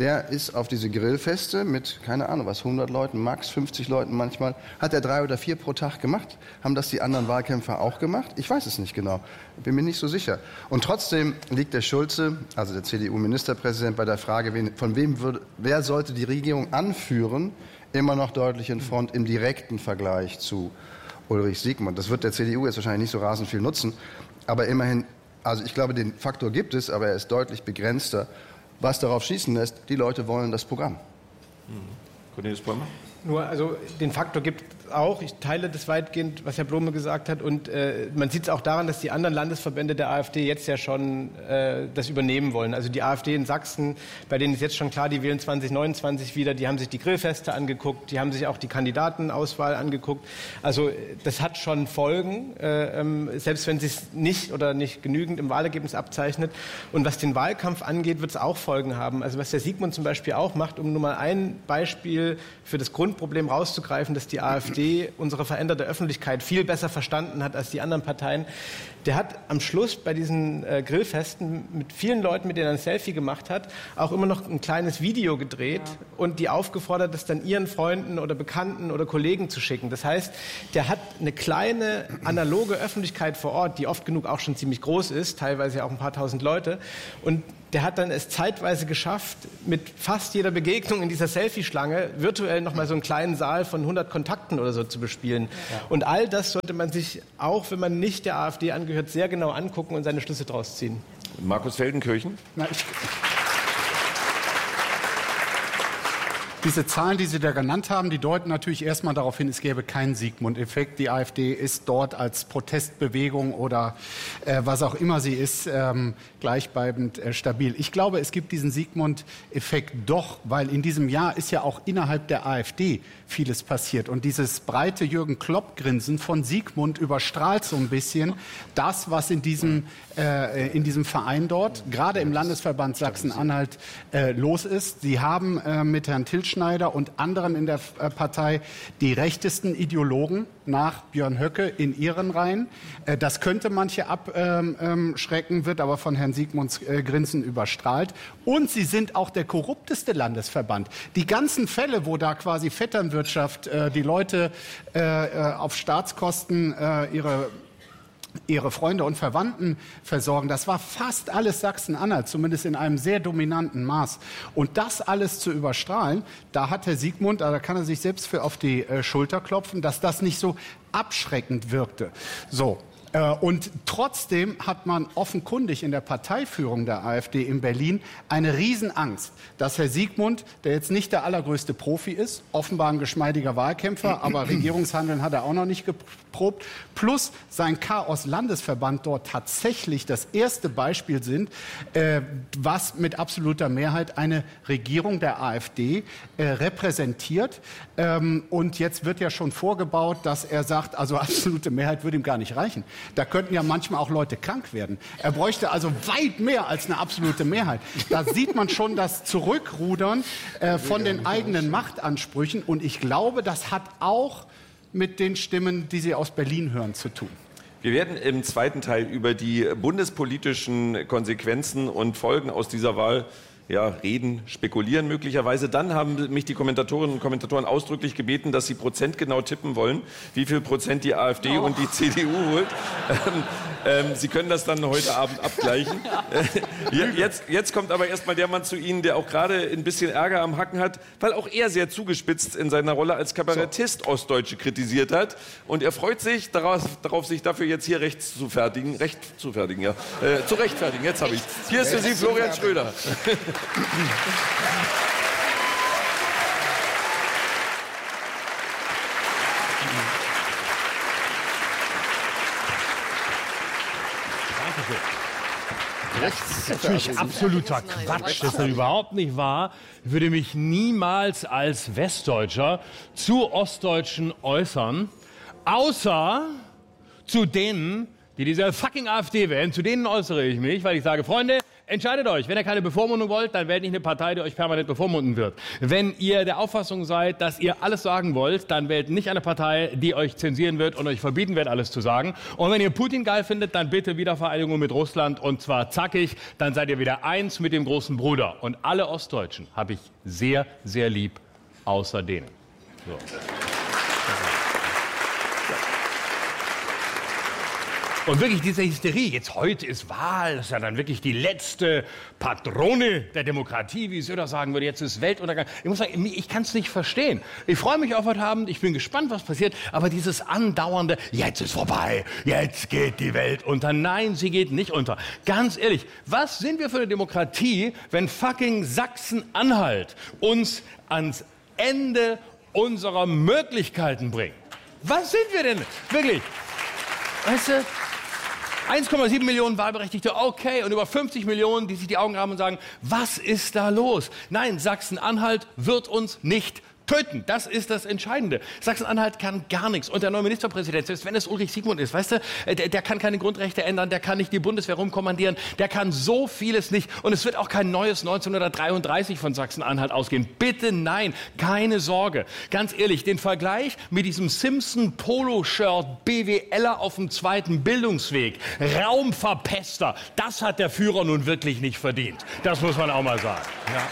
der ist auf diese Grillfeste mit, keine Ahnung was, hundert Leuten, max fünfzig Leuten manchmal, hat er drei oder vier pro Tag gemacht. Haben das die anderen Wahlkämpfer auch gemacht? Ich weiß es nicht genau. Bin mir nicht so sicher. Und trotzdem liegt der Schulze, also der C D U-Ministerpräsident, bei der Frage, wen, von wem würde, wer sollte die Regierung anführen, immer noch deutlich in Front im direkten Vergleich zu Ulrich Siegmund. Das wird der C D U jetzt wahrscheinlich nicht so rasend viel nutzen. Aber immerhin, also ich glaube, den Faktor gibt es, aber er ist deutlich begrenzter. Was darauf schließen lässt, die Leute wollen das Programm.
Mhm. Cornelius Bäumer?
Nur, also den Faktor gibt es auch. Ich teile das weitgehend, was Herr Blome gesagt hat. Und äh, man sieht es auch daran, dass die anderen Landesverbände der AfD jetzt ja schon äh, das übernehmen wollen. Also die AfD in Sachsen, bei denen ist jetzt schon klar, die wählen zwanzig neunundzwanzig wieder. Die haben sich die Grillfeste angeguckt, die haben sich auch die Kandidatenauswahl angeguckt. Also das hat schon Folgen, äh, ähm, selbst wenn es sich nicht oder nicht genügend im Wahlergebnis abzeichnet. Und was den Wahlkampf angeht, wird es auch Folgen haben. Also was der Siegmund zum Beispiel auch macht, um nur mal ein Beispiel für das Grundproblem rauszugreifen, dass die AfD unsere veränderte Öffentlichkeit viel besser verstanden hat als die anderen Parteien. Der hat am Schluss bei diesen äh, Grillfesten mit vielen Leuten, mit denen er ein Selfie gemacht hat, auch immer noch ein kleines Video gedreht ja. und die aufgefordert, das dann ihren Freunden oder Bekannten oder Kollegen zu schicken. Das heißt, der hat eine kleine analoge Öffentlichkeit vor Ort, die oft genug auch schon ziemlich groß ist, teilweise auch ein paar tausend Leute. Und der hat dann es zeitweise geschafft, mit fast jeder Begegnung in dieser Selfie-Schlange virtuell noch mal so einen kleinen Saal von hundert Kontakten oder so zu bespielen. Ja. Und all das sollte man sich, auch wenn man nicht der AfD angehört, sehr genau angucken und seine Schlüsse daraus ziehen.
Markus Feldenkirchen?
Na, ich Diese Zahlen, die Sie da genannt haben, die deuten natürlich erstmal darauf hin, es gäbe keinen Siegmund-Effekt. Die AfD ist dort als Protestbewegung oder äh, was auch immer sie ist, ähm, gleichbleibend äh, stabil. Ich glaube, es gibt diesen Siegmund-Effekt doch, weil in diesem Jahr ist ja auch innerhalb der AfD vieles passiert. Und dieses breite Jürgen-Klopp-Grinsen von Siegmund überstrahlt so ein bisschen das, was in diesem, äh, in diesem Verein dort, gerade im Landesverband Sachsen-Anhalt, äh, los ist. Sie haben äh, mit Herrn Tilschneider und anderen in der äh, Partei die rechtesten Ideologen nach Björn Höcke in ihren Reihen. Äh, das könnte manche abschrecken, ähm, wird aber von Herrn Siegmunds äh, Grinsen überstrahlt. Und sie sind auch der korrupteste Landesverband. Die ganzen Fälle, wo da quasi Vetternwirtschaft äh, die Leute äh, auf Staatskosten äh, ihre ihre Freunde und Verwandten versorgen. Das war fast alles Sachsen-Anhalt, zumindest in einem sehr dominanten Maß. Und das alles zu überstrahlen, da hat Herr Siegmund, da kann er sich selbst für auf die äh, Schulter klopfen, dass das nicht so abschreckend wirkte. So. Und trotzdem hat man offenkundig in der Parteiführung der AfD in Berlin eine Riesenangst, dass Herr Siegmund, der jetzt nicht der allergrößte Profi ist, offenbar ein geschmeidiger Wahlkämpfer, aber Regierungshandeln hat er auch noch nicht geprobt, plus sein Chaos-Landesverband dort tatsächlich das erste Beispiel sind, äh, was mit absoluter Mehrheit eine Regierung der AfD äh, repräsentiert. Ähm, und jetzt wird ja schon vorgebaut, dass er sagt, also absolute Mehrheit würde ihm gar nicht reichen. Da könnten ja manchmal auch Leute krank werden. Er bräuchte also weit mehr als eine absolute Mehrheit. Da sieht man schon das Zurückrudern äh, von den eigenen Machtansprüchen. Und ich glaube, das hat auch mit den Stimmen, die Sie aus Berlin hören, zu tun.
Wir werden im zweiten Teil über die bundespolitischen Konsequenzen und Folgen aus dieser Wahl ja, reden, spekulieren möglicherweise. Dann haben mich die Kommentatorinnen und Kommentatoren ausdrücklich gebeten, dass sie prozentgenau tippen wollen, wie viel Prozent die AfD oh. und die C D U holt. Ähm, ähm, sie können das dann heute Abend abgleichen. Äh, jetzt, jetzt kommt aber erstmal der Mann zu Ihnen, der auch gerade ein bisschen Ärger am Hacken hat, weil auch er sehr zugespitzt in seiner Rolle als Kabarettist so. Ostdeutsche kritisiert hat. Und er freut sich darauf, darauf sich dafür jetzt hier rechts zu fertigen, recht zu fertigen, ja, äh, zu rechtfertigen. Jetzt habe ich. Hier ist für Sie Florian Schröder.
Das ist natürlich absoluter Quatsch, das ist überhaupt nicht wahr. Ich würde mich niemals als Westdeutscher zu Ostdeutschen äußern, außer zu denen, die diese fucking AfD wählen. Zu denen äußere ich mich, weil ich sage, Freunde, entscheidet euch. Wenn ihr keine Bevormundung wollt, dann wählt nicht eine Partei, die euch permanent bevormunden wird. Wenn ihr der Auffassung seid, dass ihr alles sagen wollt, dann wählt nicht eine Partei, die euch zensieren wird und euch verbieten wird, alles zu sagen. Und wenn ihr Putin geil findet, dann bitte Wiedervereinigung mit Russland und zwar zackig. Dann seid ihr wieder eins mit dem großen Bruder. Und alle Ostdeutschen habe ich sehr, sehr lieb, außer denen. So. Und wirklich diese Hysterie, jetzt heute ist Wahl, das ist ja dann wirklich die letzte Patrone der Demokratie, wie Söder sagen würde, jetzt ist Weltuntergang. Ich muss sagen, ich kann es nicht verstehen. Ich freue mich auf heute Abend, ich bin gespannt, was passiert, aber dieses andauernde, jetzt ist vorbei, jetzt geht die Welt unter. Nein, sie geht nicht unter. Ganz ehrlich, was sind wir für eine Demokratie, wenn fucking Sachsen-Anhalt uns ans Ende unserer Möglichkeiten bringt? Was sind wir denn? Wirklich? Weißt du, eins Komma sieben Millionen Wahlberechtigte, okay, und über fünfzig Millionen, die sich die Augen haben und sagen, was ist da los? Nein, Sachsen-Anhalt wird uns nicht töten. Das ist das Entscheidende. Sachsen-Anhalt kann gar nichts. Und der neue Ministerpräsident, selbst wenn es Ulrich Siegmund ist, weißt du, der, der kann keine Grundrechte ändern, der kann nicht die Bundeswehr rumkommandieren, der kann so vieles nicht. Und es wird auch kein neues neunzehnhundertdreiunddreißig von Sachsen-Anhalt ausgehen. Bitte nein, keine Sorge. Ganz ehrlich, den Vergleich mit diesem Simpson-Polo-Shirt BWLer auf dem zweiten Bildungsweg, Raumverpester, das hat der Führer nun wirklich nicht verdient. Das muss man auch mal sagen. Ja.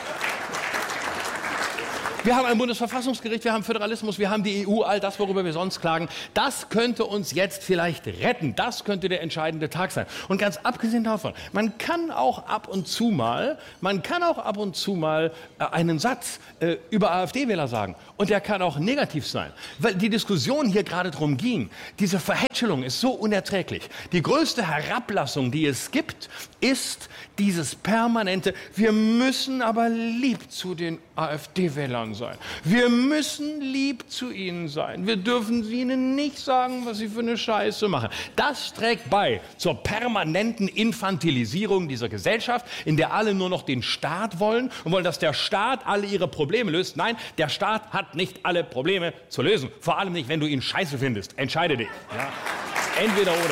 Wir haben ein Bundesverfassungsgericht, wir haben Föderalismus, wir haben die E U, all das, worüber wir sonst klagen. Das könnte uns jetzt vielleicht retten. Das könnte der entscheidende Tag sein. Und ganz abgesehen davon, man kann auch ab und zu mal, man kann auch ab und zu mal äh, einen Satz äh, über AfD-Wähler sagen. Und der kann auch negativ sein. Weil die Diskussion hier gerade drum ging, diese Verhätschelung ist so unerträglich. Die größte Herablassung, die es gibt, ist dieses permanente, wir müssen aber lieb zu den AfD-Wählern sein. Wir müssen lieb zu ihnen sein. Wir dürfen ihnen nicht sagen, was sie für eine Scheiße machen. Das trägt bei zur permanenten Infantilisierung dieser Gesellschaft, in der alle nur noch den Staat wollen und wollen, dass der Staat alle ihre Probleme löst. Nein, der Staat hat nicht alle Probleme zu lösen. Vor allem nicht, wenn du ihn scheiße findest. Entscheide dich. Ja? Entweder oder.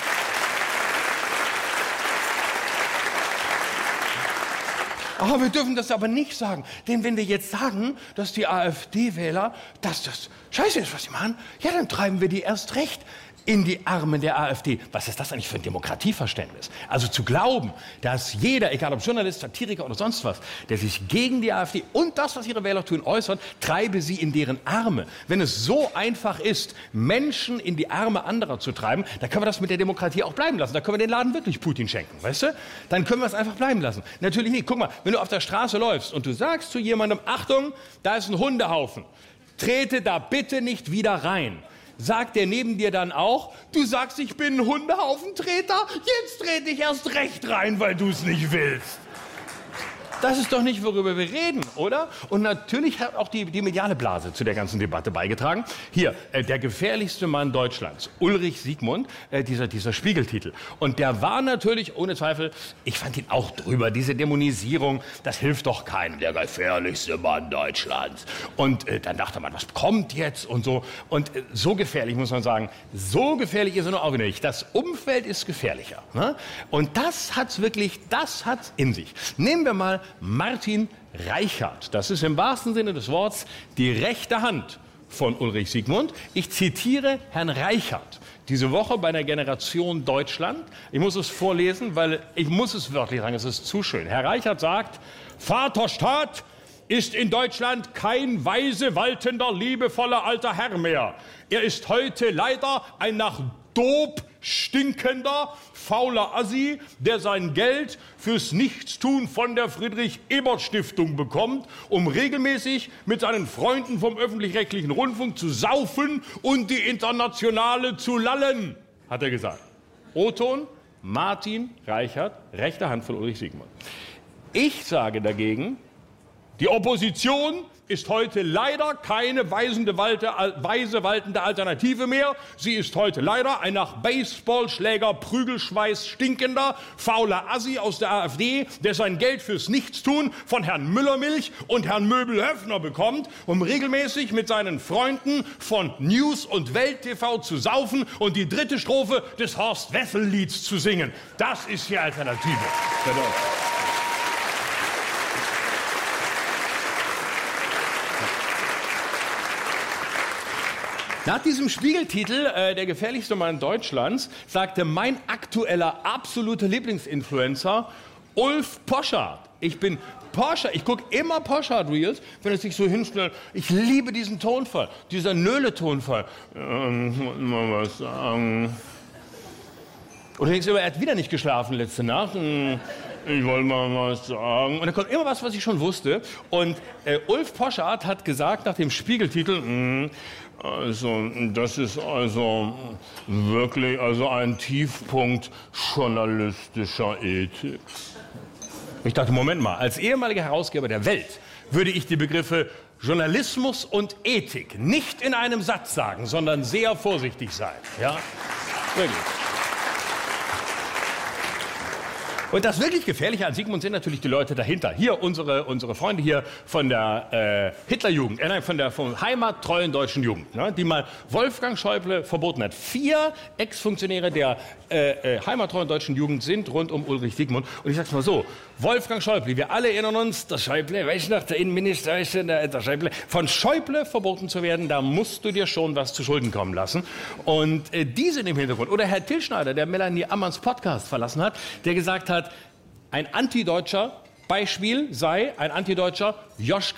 Oh, wir dürfen das aber nicht sagen. Denn wenn wir jetzt sagen, dass die AfD-Wähler, dass das scheiße ist, was sie machen, ja, dann treiben wir die erst recht in die Arme der AfD. Was ist das eigentlich für ein Demokratieverständnis? Also zu glauben, dass jeder, egal ob Journalist, Satiriker oder sonst was, der sich gegen die AfD und das, was ihre Wähler tun, äußert, treibe sie in deren Arme. Wenn es so einfach ist, Menschen in die Arme anderer zu treiben, dann können wir das mit der Demokratie auch bleiben lassen. Da können wir den Laden wirklich Putin schenken, weißt du? Dann können wir es einfach bleiben lassen. Natürlich nicht. Guck mal, wenn du auf der Straße läufst und du sagst zu jemandem, Achtung, da ist ein Hundehaufen, trete da bitte nicht wieder rein. Sagt der neben dir dann auch, du sagst, ich bin ein Hundehaufentreter, jetzt trete ich erst recht rein, weil du es nicht willst. Das ist doch nicht, worüber wir reden, oder? Und natürlich hat auch die, die mediale Blase zu der ganzen Debatte beigetragen. Hier, äh, der gefährlichste Mann Deutschlands, Ulrich Siegmund, äh, dieser, dieser Spiegeltitel. Und der war natürlich, ohne Zweifel, ich fand ihn auch drüber, diese Dämonisierung, das hilft doch keinem, der gefährlichste Mann Deutschlands. Und äh, dann dachte man, was kommt jetzt und so. Und äh, so gefährlich, muss man sagen, so gefährlich ist er nur auch wieder nicht. Das Umfeld ist gefährlicher. Ne? Und das hat's wirklich, das hat's in sich. Nehmen wir mal Martin Reichert. Das ist im wahrsten Sinne des Wortes die rechte Hand von Ulrich Siegmund. Ich zitiere Herrn Reichert diese Woche bei der Generation Deutschland. Ich muss es vorlesen, weil ich muss es wörtlich sagen, es ist zu schön. Herr Reichert sagt, Vaterstaat ist in Deutschland kein weise, waltender, liebevoller alter Herr mehr. Er ist heute leider ein nach Dope stinkender, fauler Assi, der sein Geld fürs Nichtstun von der Friedrich-Ebert-Stiftung bekommt, um regelmäßig mit seinen Freunden vom öffentlich-rechtlichen Rundfunk zu saufen und die Internationale zu lallen, hat er gesagt. O-Ton, Martin Reichert, rechte Hand von Ulrich Siegmund. Ich sage dagegen, die Opposition ist heute leider keine weisende, weise waltende Alternative mehr. Sie ist heute leider ein nach Baseballschläger Prügelschweiß stinkender, fauler Assi aus der AfD, der sein Geld fürs Nichtstun von Herrn Müllermilch und Herrn Möbel-Höffner bekommt, um regelmäßig mit seinen Freunden von News und Welt T V zu saufen und die dritte Strophe des Horst-Wessel-Lieds zu singen. Das ist die Alternative für Deutschland. Nach diesem Spiegeltitel, äh, der gefährlichste Mann Deutschlands, sagte mein aktueller absoluter Lieblingsinfluencer Ulf Poschardt. Ich bin Poschardt, ich gucke immer Poschardt-Reels, wenn es sich so hinstellt. Ich liebe diesen Tonfall, dieser Nöle-Tonfall. Ähm, ich muss mal was sagen. Und dann denkst du, er hat wieder nicht geschlafen letzte Nacht. Ich wollte mal was sagen. Und dann kommt immer was, was ich schon wusste. Und äh, Ulf Poschardt hat gesagt nach dem Spiegeltitel, mh, also das ist also wirklich also ein Tiefpunkt journalistischer Ethik. Ich dachte, Moment mal, als ehemaliger Herausgeber der Welt würde ich die Begriffe Journalismus und Ethik nicht in einem Satz sagen, sondern sehr vorsichtig sein. Ja, wirklich. Und das wirklich Gefährliche an Sigmund sind natürlich die Leute dahinter. Hier unsere, unsere Freunde hier von der äh, Hitlerjugend, äh, nein, von der vom heimattreuen deutschen Jugend, ne, die mal Wolfgang Schäuble verboten hat. Vier Ex-Funktionäre der äh, äh, heimattreuen deutschen Jugend sind rund um Ulrich Sigmund. Und ich sag's mal so, Wolfgang Schäuble, wir alle erinnern uns, der Schäuble, weißt du noch, der Innenminister, ist der, der Schäuble, von Schäuble verboten zu werden, da musst du dir schon was zu Schulden kommen lassen. Und äh, die sind im Hintergrund. Oder Herr Till Schneider, der Melanie Ammanns Podcast verlassen hat, der gesagt hat, ein antideutscher Beispiel sei ein antideutscher Joschka